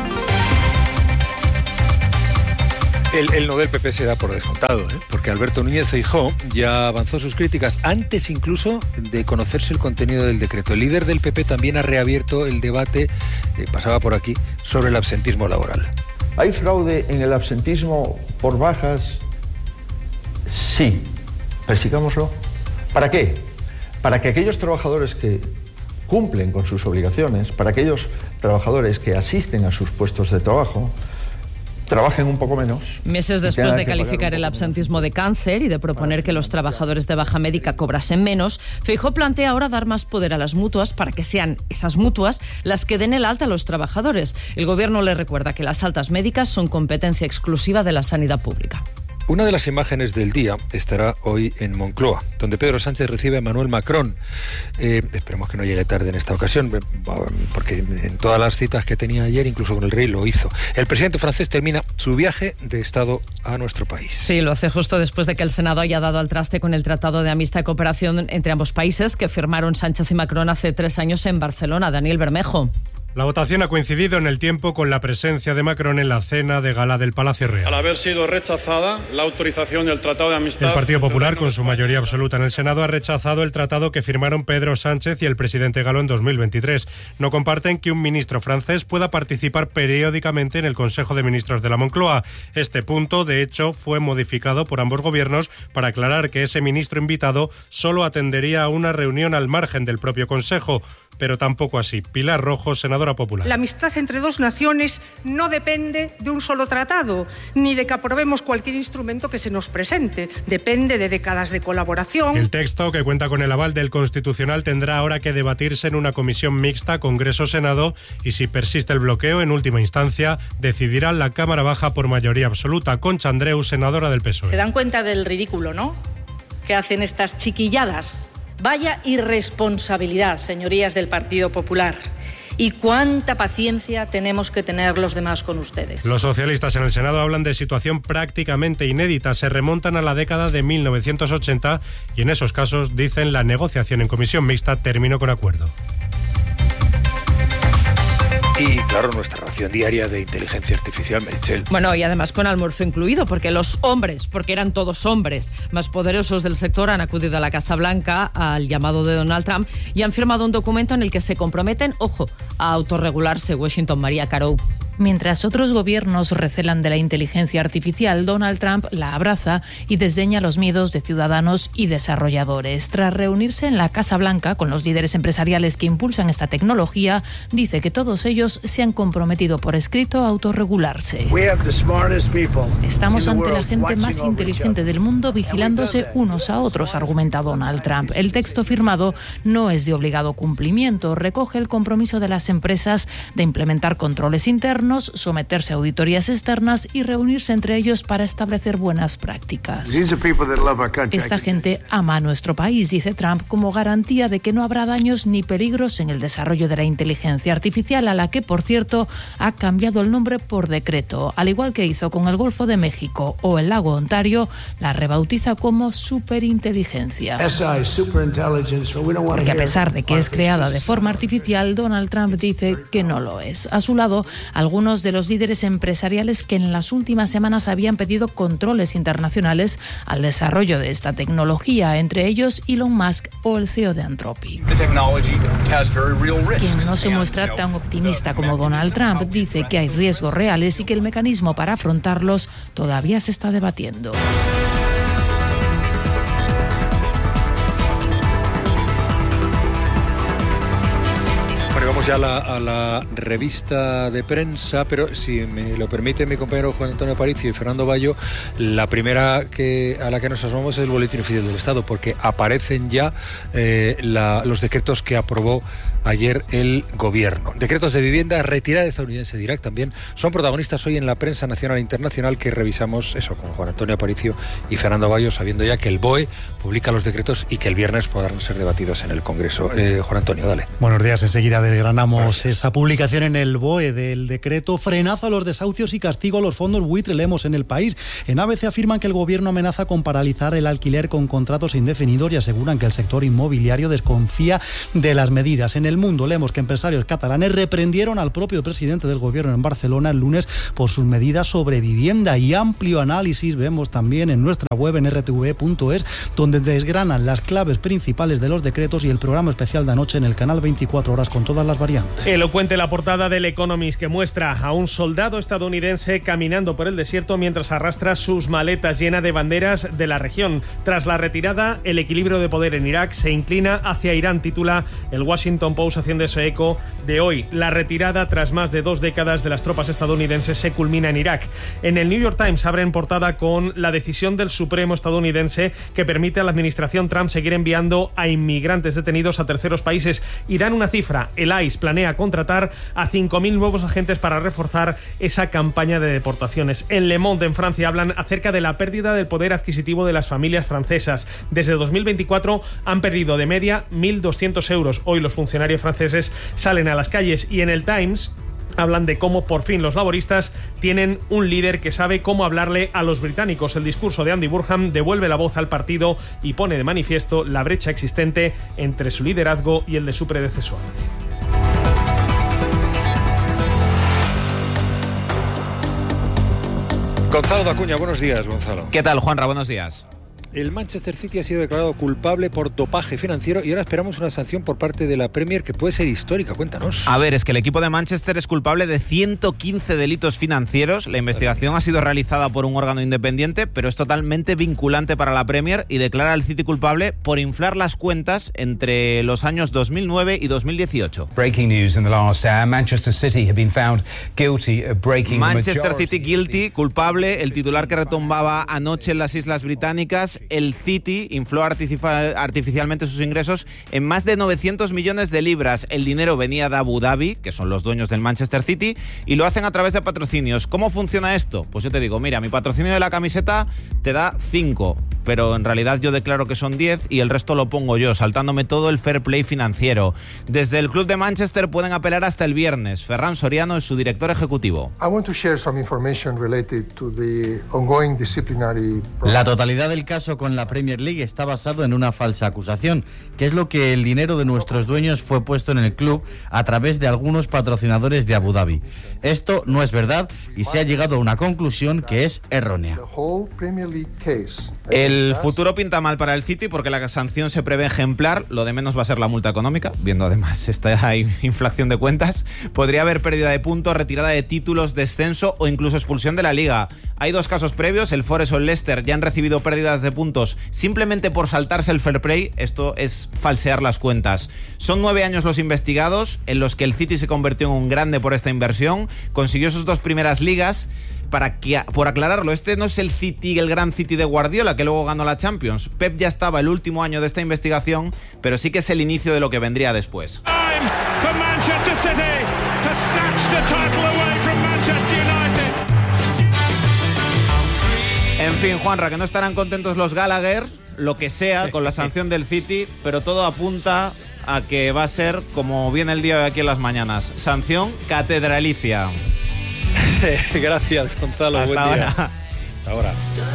El no del PP se da por descontado, porque Alberto Núñez Feijóo ya avanzó sus críticas antes incluso de conocerse el contenido del decreto. El líder del PP también ha reabierto el debate, pasaba por aquí, sobre el absentismo laboral. ¿Hay fraude en el absentismo por bajas? Sí, persigámoslo. ¿Para qué? Para que aquellos trabajadores que cumplen con sus obligaciones, para aquellos trabajadores que asisten a sus puestos de trabajo, trabajen un poco menos. Meses después de calificar el absentismo de cáncer y de proponer que los trabajadores de baja médica cobrasen menos, Feijóo plantea ahora dar más poder a las mutuas para que sean esas mutuas las que den el alta a los trabajadores. El gobierno le recuerda que las altas médicas son competencia exclusiva de la sanidad pública. Una de las imágenes del día estará hoy en Moncloa, donde Pedro Sánchez recibe a Emmanuel Macron. Esperemos que no llegue tarde en esta ocasión, porque en todas las citas que tenía ayer, incluso con el rey, lo hizo. El presidente francés termina su viaje de Estado a nuestro país. Sí, lo hace justo después de que el Senado haya dado al traste con el Tratado de Amistad y Cooperación entre ambos países que firmaron Sánchez y Macron hace 3 años en Barcelona. Daniel Bermejo. La votación ha coincidido en el tiempo con la presencia de Macron en la cena de gala del Palacio Real. Al haber sido rechazada la autorización del Tratado de Amistad... El Partido Popular, con su mayoría absoluta en el Senado, ha rechazado el tratado que firmaron Pedro Sánchez y el presidente Galo en 2023. No comparten que un ministro francés pueda participar periódicamente en el Consejo de Ministros de la Moncloa. Este punto, de hecho, fue modificado por ambos gobiernos para aclarar que ese ministro invitado solo atendería a una reunión al margen del propio Consejo. Pero tampoco así. Pilar Rojo, senadora popular. La amistad entre 2 naciones no depende de un solo tratado, ni de que aprobemos cualquier instrumento que se nos presente. Depende de décadas de colaboración. El texto, que cuenta con el aval del Constitucional, tendrá ahora que debatirse en una comisión mixta Congreso-Senado y, si persiste el bloqueo, en última instancia, decidirá la Cámara Baja por mayoría absoluta. Concha Andreu, senadora del PSOE. Se dan cuenta del ridículo, ¿no?, que hacen estas chiquilladas. Vaya irresponsabilidad, señorías del Partido Popular. ¿Y cuánta paciencia tenemos que tener los demás con ustedes? Los socialistas en el Senado hablan de situación prácticamente inédita. Se remontan a la década de 1980 y en esos casos, dicen, la negociación en comisión mixta terminó con acuerdo. Y claro, nuestra ración diaria de inteligencia artificial, Meritxell. Bueno, y además con almuerzo incluido, porque los hombres, porque eran todos hombres más poderosos del sector, han acudido a la Casa Blanca al llamado de Donald Trump y han firmado un documento en el que se comprometen, ojo, a autorregularse. Washington, María Caro. Mientras otros gobiernos recelan de la inteligencia artificial, Donald Trump la abraza y desdeña los miedos de ciudadanos y desarrolladores. Tras reunirse en la Casa Blanca con los líderes empresariales que impulsan esta tecnología, dice que todos ellos se han comprometido por escrito a autorregularse. Estamos ante la gente más inteligente del mundo vigilándose unos a otros, argumenta Donald Trump. El texto firmado no es de obligado cumplimiento, recoge el compromiso de las empresas de implementar controles internos gobiernos, someterse a auditorías externas y reunirse entre ellos para establecer buenas prácticas. Esta gente ama a nuestro país, dice Trump, como garantía de que no habrá daños ni peligros en el desarrollo de la inteligencia artificial, a la que, por cierto, ha cambiado el nombre por decreto. Al igual que hizo con el Golfo de México o el lago Ontario, la rebautiza como superinteligencia. Porque a pesar de que es creada de forma artificial, Donald Trump dice que no lo es. A su lado, algunos de los líderes empresariales que en las últimas semanas habían pedido controles internacionales al desarrollo de esta tecnología, entre ellos Elon Musk o el CEO de Anthropic. Quien no se muestra tan optimista como Donald Trump dice que hay riesgos reales y que el mecanismo para afrontarlos todavía se está debatiendo. Vamos ya a la revista de prensa, pero si me lo permite mi compañero Juan Antonio Aparicio y Fernando Bayo, la primera a la que nos asomamos es el Boletín Oficial del Estado, porque aparecen ya los decretos que aprobó ayer el gobierno. Decretos de vivienda, retirada estadounidense de Irak también son protagonistas hoy en la prensa nacional e internacional, que revisamos eso con Juan Antonio Aparicio y Fernando Bayo, sabiendo ya que el BOE publica los decretos y que el viernes podrán ser debatidos en el Congreso. Juan Antonio, dale. Buenos días, enseguida desgranamos esa publicación en el BOE del decreto frenazo a los desahucios y castigo a los fondos buitre. Leemos en El País. En ABC afirman que el gobierno amenaza con paralizar el alquiler con contratos indefinidos y aseguran que el sector inmobiliario desconfía de las medidas. En El Mundo leemos que empresarios catalanes reprendieron al propio presidente del gobierno en Barcelona el lunes por sus medidas sobre vivienda, y amplio análisis vemos también en nuestra web en rtv.es, donde desgranan las claves principales de los decretos, y el programa especial de anoche en el canal 24 horas con todas las variantes. Elocuente la portada del Economist, que muestra a un soldado estadounidense caminando por el desierto mientras arrastra sus maletas llenas de banderas de la región. Tras la retirada, el equilibrio de poder en Irak se inclina hacia Irán, titula el Washington Post, haciendo ese eco de hoy. La retirada tras más de 2 décadas de las tropas estadounidenses se culmina en Irak. En el New York Times abren portada con la decisión del Supremo estadounidense que permite a la administración Trump seguir enviando a inmigrantes detenidos a terceros países, y dan una cifra: el ICE planea contratar a 5.000 nuevos agentes para reforzar esa campaña de deportaciones. En Le Monde, en Francia, hablan acerca de la pérdida del poder adquisitivo de las familias francesas. Desde 2024 han perdido de media 1.200 euros. Hoy los funcionarios franceses salen a las calles, y en el Times hablan de cómo por fin los laboristas tienen un líder que sabe cómo hablarle a los británicos. El discurso de Andy Burnham devuelve la voz al partido y pone de manifiesto la brecha existente entre su liderazgo y el de su predecesor. Gonzalo Dacuña, buenos días, Gonzalo. ¿Qué tal, Juanra? Buenos días. El Manchester City ha sido declarado culpable por dopaje financiero y ahora esperamos una sanción por parte de la Premier que puede ser histórica. Cuéntanos. A ver, es que el equipo de Manchester es culpable de 115 delitos financieros. La investigación ha sido realizada por un órgano independiente, pero es totalmente vinculante para la Premier y declara al City culpable por inflar las cuentas entre los años 2009 y 2018. Breaking news in the last hour. Manchester City have been found guilty of breaking Manchester City guilty, culpable. El titular que retumbaba anoche en las Islas Británicas. El City infló artificialmente sus ingresos en más de 900 millones de libras. El dinero venía de Abu Dhabi, que son los dueños del Manchester City, y lo hacen a través de patrocinios. ¿Cómo funciona esto? Pues yo te digo, mira, mi patrocinio de la camiseta te da 5, pero en realidad yo declaro que son 10 y el resto lo pongo yo, saltándome todo el fair play financiero. Desde el club de Manchester pueden apelar hasta el viernes. Ferran Soriano es su director ejecutivo. La totalidad del caso con la Premier League está basado en una falsa acusación, que es lo que el dinero de nuestros dueños fue puesto en el club a través de algunos patrocinadores de Abu Dhabi. Esto no es verdad y se ha llegado a una conclusión que es errónea. El futuro pinta mal para el City porque la sanción se prevé ejemplar. Lo de menos va a ser la multa económica, viendo además esta inflación de cuentas. Podría haber pérdida de puntos, retirada de títulos, descenso o incluso expulsión de la Liga. Hay 2 casos previos, el Forest o el Leicester ya han recibido pérdidas de puntos simplemente por saltarse el fair play. Esto es falsear las cuentas. Son 9 años los investigados, en los que el City se convirtió en un grande por esta inversión, consiguió sus 2 primeras ligas. Por aclararlo, este no es el City, el gran City de Guardiola, que luego ganó la Champions. Pep ya estaba el último año de esta investigación, pero sí que es el inicio de lo que vendría después. En fin, Juanra, que no estarán contentos los Gallagher, lo que sea, con la sanción del City, pero todo apunta a que va a ser, como viene el día de aquí en las mañanas, sanción catedralicia. Gracias, Gonzalo. Hasta buen día. ahora. Hasta ahora.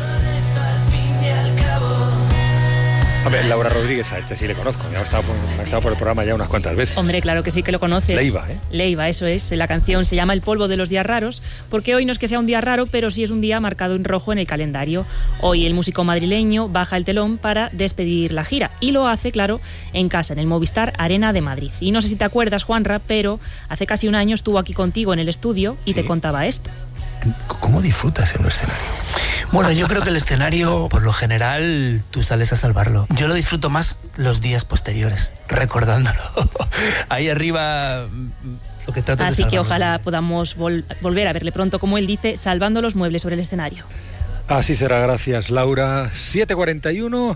A ver, Laura Rodríguez, a este sí le conozco. Me ha estado por el programa ya unas cuantas veces. Hombre, claro que sí que lo conoces. Leiva, ¿eh? Leiva, eso es. La canción se llama El polvo de los días raros, porque hoy no es que sea un día raro, pero sí es un día marcado en rojo en el calendario. Hoy el músico madrileño baja el telón para despedir la gira. Y lo hace, claro, en casa, en el Movistar Arena de Madrid. Y no sé si te acuerdas, Juanra, pero hace casi un año estuvo aquí contigo en el estudio y te contaba esto. ¿Cómo disfrutas en un escenario? Bueno, yo creo que el escenario, por lo general, tú sales a salvarlo. Yo lo disfruto más los días posteriores, recordándolo. Ahí arriba, lo que trato de Así salvarlo. que ojalá podamos volver a verle pronto, como él dice, salvando los muebles sobre el escenario. Así será, gracias, Laura. 7:41,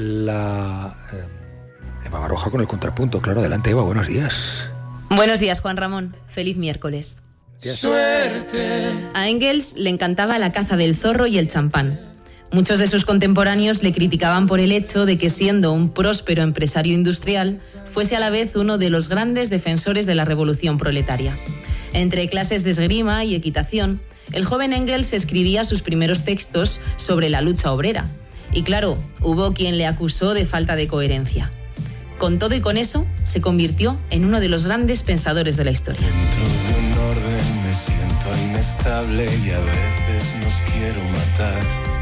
Eva Baroja con el contrapunto. Claro, adelante, Eva, buenos días. Buenos días, Juan Ramón. Feliz miércoles. Suerte. A Engels le encantaba la caza del zorro y el champán. Muchos de sus contemporáneos le criticaban por el hecho de que, siendo un próspero empresario industrial, fuese a la vez uno de los grandes defensores de la revolución proletaria. Entre clases de esgrima y equitación, el joven Engels escribía sus primeros textos sobre la lucha obrera. Y claro, hubo quien le acusó de falta de coherencia. Con todo y con eso, se convirtió en uno de los grandes pensadores de la historia. Dentro de un orden me siento inestable y a veces nos quiero matar.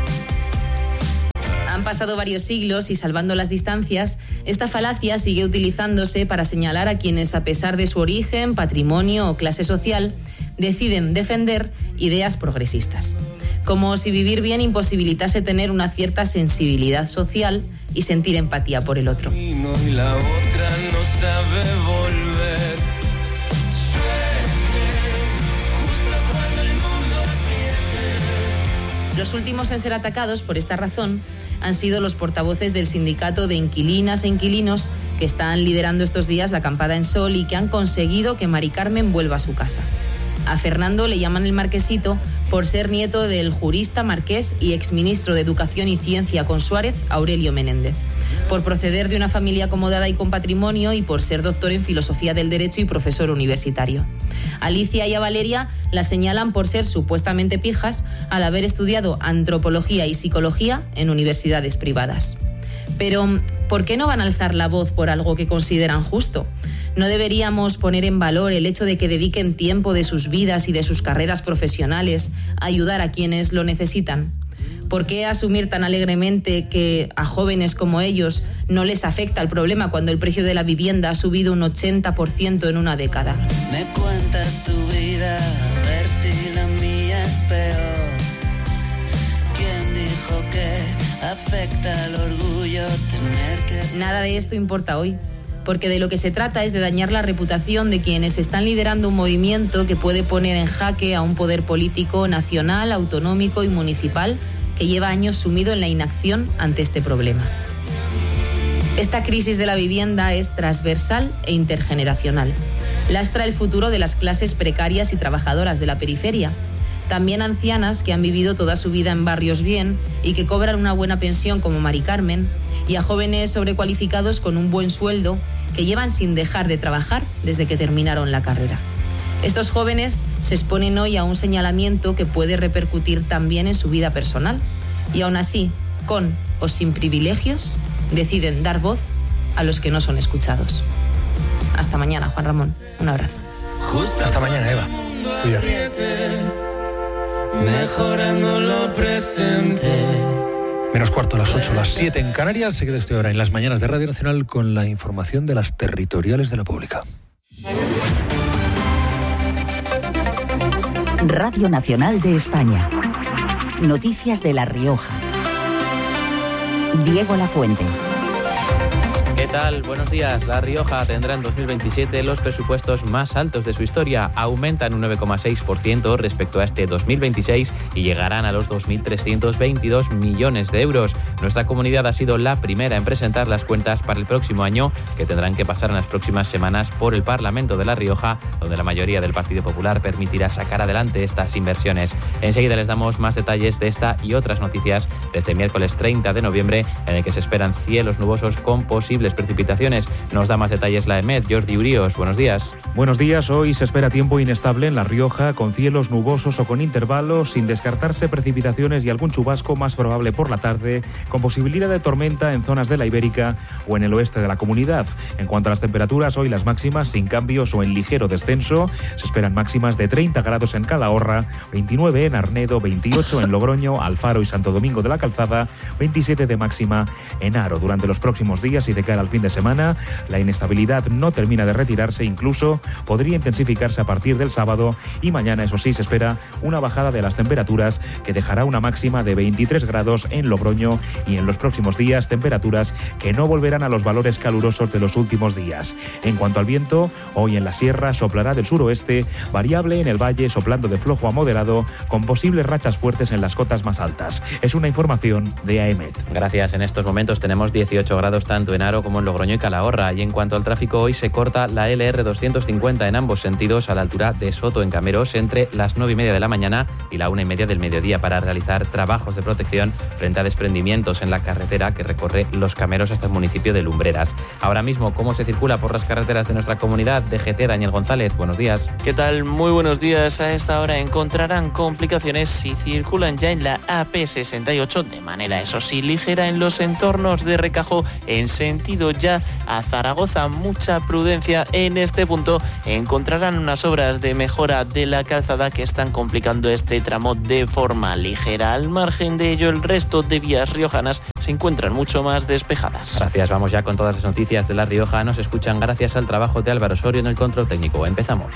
Han pasado varios siglos y, salvando las distancias, esta falacia sigue utilizándose para señalar a quienes, a pesar de su origen, patrimonio o clase social, deciden defender ideas progresistas. Como si vivir bien imposibilitase tener una cierta sensibilidad social y sentir empatía por el otro. Y la otra no sabe volver. Los últimos en ser atacados por esta razón han sido los portavoces del sindicato de inquilinas e inquilinos, que están liderando estos días la acampada en Sol y que han conseguido que Mari Carmen vuelva a su casa. A Fernando le llaman el Marquesito por ser nieto del jurista marqués y exministro de Educación y Ciencia con Suárez, Aurelio Menéndez, por proceder de una familia acomodada y con patrimonio y por ser doctor en Filosofía del Derecho y profesor universitario. A Alicia y a Valeria la señalan por ser supuestamente pijas al haber estudiado antropología y psicología en universidades privadas. Pero, ¿por qué no van a alzar la voz por algo que consideran justo? ¿No deberíamos poner en valor el hecho de que dediquen tiempo de sus vidas y de sus carreras profesionales a ayudar a quienes lo necesitan? ¿Por qué asumir tan alegremente que a jóvenes como ellos no les afecta el problema cuando el precio de la vivienda ha subido un 80% en una década? Me cuentas tu vida, a ver si la mía es peor. ¿Quién dijo que afecta al orgullo tener que...? Nada de esto importa hoy, porque de lo que se trata es de dañar la reputación de quienes están liderando un movimiento que puede poner en jaque a un poder político nacional, autonómico y municipal que lleva años sumido en la inacción ante este problema. Esta crisis de la vivienda es transversal e intergeneracional. Lastra el futuro de las clases precarias y trabajadoras de la periferia, también ancianas que han vivido toda su vida en barrios bien y que cobran una buena pensión como Mari Carmen, y a jóvenes sobrecualificados con un buen sueldo que llevan sin dejar de trabajar desde que terminaron la carrera. Estos jóvenes se exponen hoy a un señalamiento que puede repercutir también en su vida personal y aún así, con o sin privilegios, deciden dar voz a los que no son escuchados. Hasta mañana, Juan Ramón. Un abrazo. Hasta mañana, Eva. Cuídate. Mejorando lo presente. Menos cuarto, las 8, las 7 en Canarias. Se queda usted ahora en las mañanas de Radio Nacional con la información de las territoriales de la Pública. Radio Nacional de España. Noticias de La Rioja. Diego Lafuente. ¿Qué tal? Buenos días. La Rioja tendrá en 2027 los presupuestos más altos de su historia. Aumentan un 9,6% respecto a este 2026 y llegarán a los 2.322 millones de euros. Nuestra comunidad ha sido la primera en presentar las cuentas para el próximo año, que tendrán que pasar en las próximas semanas por el Parlamento de La Rioja, donde la mayoría del Partido Popular permitirá sacar adelante estas inversiones. Enseguida les damos más detalles de esta y otras noticias desde miércoles 30 de noviembre, en el que se esperan cielos nubosos con posibles precipitaciones. Nos da más detalles la EMET. Jordi Urios, buenos días. Buenos días. Hoy se espera tiempo inestable en La Rioja, con cielos nubosos o con intervalos, sin descartarse precipitaciones y algún chubasco más probable por la tarde, con posibilidad de tormenta en zonas de la Ibérica o en el oeste de la comunidad. En cuanto a las temperaturas, hoy las máximas sin cambios o en ligero descenso. Se esperan máximas de 30 grados en Calahorra, 29 en Arnedo, 28 en Logroño, Alfaro y Santo Domingo de la Calzada, 27 de máxima en Haro. Durante los próximos días y de cara al fin de semana, la inestabilidad no termina de retirarse, incluso podría intensificarse a partir del sábado, y mañana, eso sí, se espera una bajada de las temperaturas que dejará una máxima de 23 grados en Logroño, y en los próximos días temperaturas que no volverán a los valores calurosos de los últimos días. En cuanto al viento, hoy en la sierra soplará del suroeste, variable en el valle, soplando de flojo a moderado, con posibles rachas fuertes en las cotas más altas. Es una información de AEMET. Gracias. En estos momentos tenemos 18 grados tanto en Haro como en Logroño y Calahorra. Y en cuanto al tráfico, hoy se corta la LR 250 en ambos sentidos a la altura de Soto en Cameros entre las 9:30 de la mañana y la 1:30 del mediodía para realizar trabajos de protección frente a desprendimientos en la carretera que recorre Los Cameros hasta el municipio de Lumbreras. Ahora mismo, ¿cómo se circula por las carreteras de nuestra comunidad? DGT, Daniel González, buenos días. ¿Qué tal? Muy buenos días. A esta hora encontrarán complicaciones si circulan ya en la AP68 de manera, eso sí, ligera en los entornos de Recajo en sentido ya a Zaragoza. Mucha prudencia en este punto. Encontrarán unas obras de mejora de la calzada que están complicando este tramo de forma ligera. Al margen de ello, el resto de vías riojanas se encuentran mucho más despejadas. Gracias. Vamos ya con todas las noticias de La Rioja. Nos escuchan gracias al trabajo de Álvaro Osorio en el control técnico. Empezamos.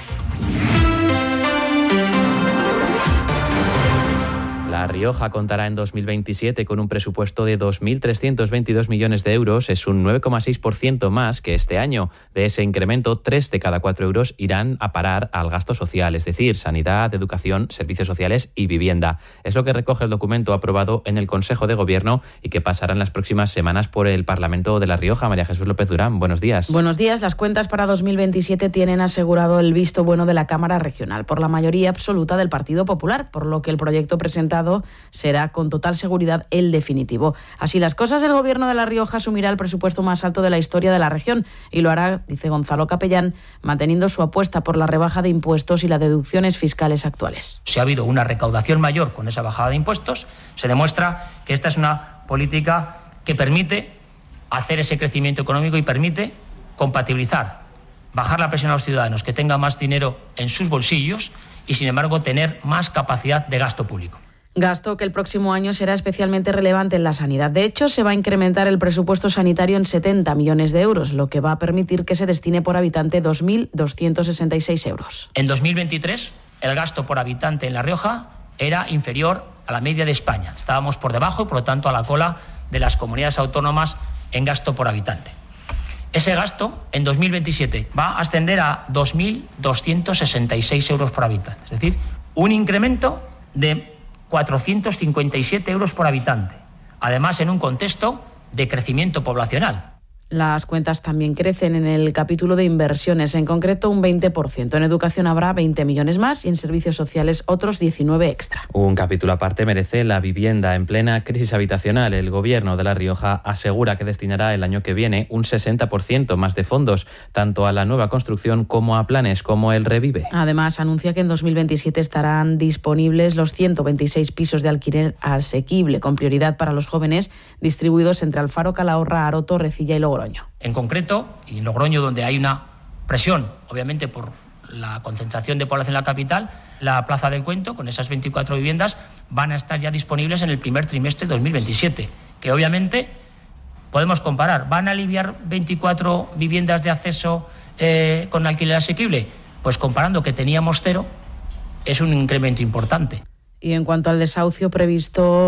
La Rioja contará en 2027 con un presupuesto de 2.322 millones de euros. Es un 9,6% más que este año. De ese incremento, 3 de cada 4 euros irán a parar al gasto social, es decir, sanidad, educación, servicios sociales y vivienda. Es lo que recoge el documento aprobado en el Consejo de Gobierno y que pasará en las próximas semanas por el Parlamento de La Rioja. María Jesús López Durán, buenos días. Buenos días. Las cuentas para 2027 tienen asegurado el visto bueno de la Cámara Regional por la mayoría absoluta del Partido Popular, por lo que el proyecto presentado será con total seguridad el definitivo. Así las cosas, el Gobierno de La Rioja asumirá el presupuesto más alto de la historia de la región y lo hará, dice Gonzalo Capellán, manteniendo su apuesta por la rebaja de impuestos y las deducciones fiscales actuales. Si ha habido una recaudación mayor con esa bajada de impuestos, se demuestra que esta es una política que permite hacer ese crecimiento económico y permite compatibilizar, bajar la presión a los ciudadanos, que tengan más dinero en sus bolsillos y, sin embargo, tener más capacidad de gasto público. Gasto que el próximo año será especialmente relevante en la sanidad. De hecho, se va a incrementar el presupuesto sanitario en 70 millones de euros, lo que va a permitir que se destine por habitante 2.266 euros. En 2023, el gasto por habitante en La Rioja era inferior a la media de España. Estábamos por debajo y, por lo tanto, a la cola de las comunidades autónomas en gasto por habitante. Ese gasto, en 2027, va a ascender a 2.266 euros por habitante. Es decir, un incremento de 457 euros por habitante, además en un contexto de crecimiento poblacional. Las cuentas también crecen en el capítulo de inversiones, en concreto un 20%. En educación habrá 20 millones más y en servicios sociales otros 19 extra. Un capítulo aparte merece la vivienda. En plena crisis habitacional, el Gobierno de La Rioja asegura que destinará el año que viene un 60% más de fondos, tanto a la nueva construcción como a planes como el Revive. Además, anuncia que en 2027 estarán disponibles los 126 pisos de alquiler asequible, con prioridad para los jóvenes, distribuidos entre Alfaro, Calahorra, Haro, Torrecilla y Logroño. En concreto, y en Logroño, donde hay una presión, obviamente por la concentración de población en la capital, la Plaza del Cuento, con esas 24 viviendas, van a estar ya disponibles en el primer trimestre de 2027, que obviamente podemos comparar. ¿Van a aliviar 24 viviendas de acceso con alquiler asequible? Pues comparando que teníamos 0, es un incremento importante. Y en cuanto al desahucio previsto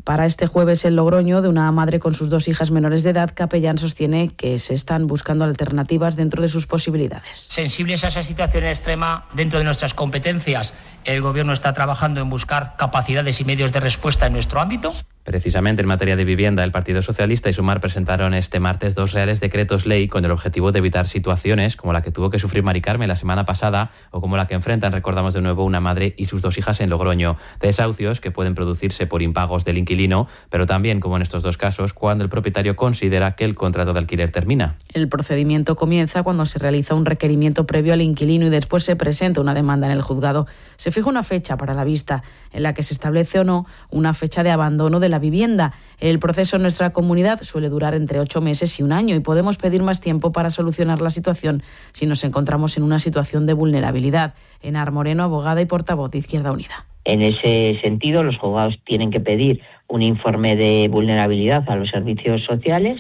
Para este jueves en Logroño, de una madre con sus 2 hijas menores de edad, Capellán sostiene que se están buscando alternativas dentro de sus posibilidades. Sensibles a esa situación extrema, dentro de nuestras competencias, el Gobierno está trabajando en buscar capacidades y medios de respuesta en nuestro ámbito. Precisamente en materia de vivienda, el Partido Socialista y Sumar presentaron este martes 2 reales decretos ley con el objetivo de evitar situaciones como la que tuvo que sufrir Mari Carmen la semana pasada o como la que enfrentan, recordamos de nuevo, una madre y sus 2 hijas en Logroño. Desahucios que pueden producirse por impagos del inquilino, pero también, como en estos 2 casos, cuando el propietario considera que el contrato de alquiler termina. El procedimiento comienza cuando se realiza un requerimiento previo al inquilino y después se presenta una demanda en el juzgado. Se fija una fecha para la vista, en la que se establece o no una fecha de abandono de la vivienda. El proceso en nuestra comunidad suele durar entre 8 meses y 1 año y podemos pedir más tiempo para solucionar la situación si nos encontramos en una situación de vulnerabilidad. Enar Moreno, abogada y portavoz de Izquierda Unida. En ese sentido, los juzgados tienen que pedir un informe de vulnerabilidad a los servicios sociales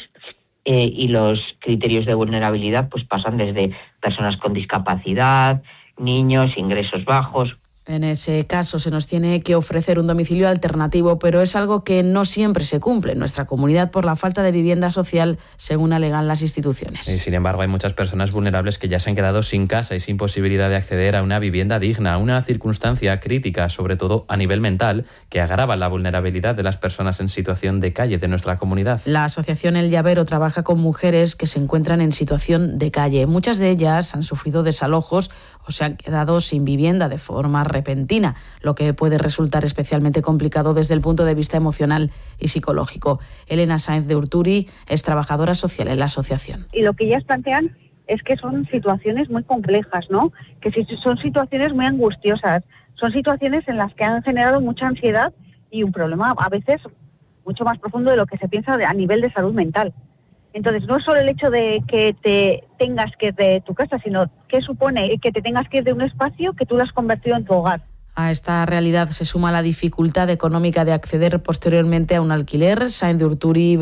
y los criterios de vulnerabilidad pues pasan desde personas con discapacidad, niños, ingresos bajos. En ese caso se nos tiene que ofrecer un domicilio alternativo, pero es algo que no siempre se cumple en nuestra comunidad por la falta de vivienda social, según alegan las instituciones. Sin embargo, hay muchas personas vulnerables que ya se han quedado sin casa y sin posibilidad de acceder a una vivienda digna, una circunstancia crítica, sobre todo a nivel mental, que agrava la vulnerabilidad de las personas en situación de calle de nuestra comunidad. La asociación El Llavero trabaja con mujeres que se encuentran en situación de calle. Muchas de ellas han sufrido desalojos o se han quedado sin vivienda de forma repentina, lo que puede resultar especialmente complicado desde el punto de vista emocional y psicológico. Elena Sáenz de Urturi es trabajadora social en la asociación. Y lo que ellas plantean es que son situaciones muy complejas, ¿no? Que son situaciones muy angustiosas, son situaciones en las que han generado mucha ansiedad y un problema a veces mucho más profundo de lo que se piensa a nivel de salud mental. Entonces, no es solo el hecho de que te tengas que ir de tu casa, sino que supone que te tengas que ir de un espacio que tú lo has convertido en tu hogar. A esta realidad se suma la dificultad económica de acceder posteriormente a un alquiler. Sáenz de Urturi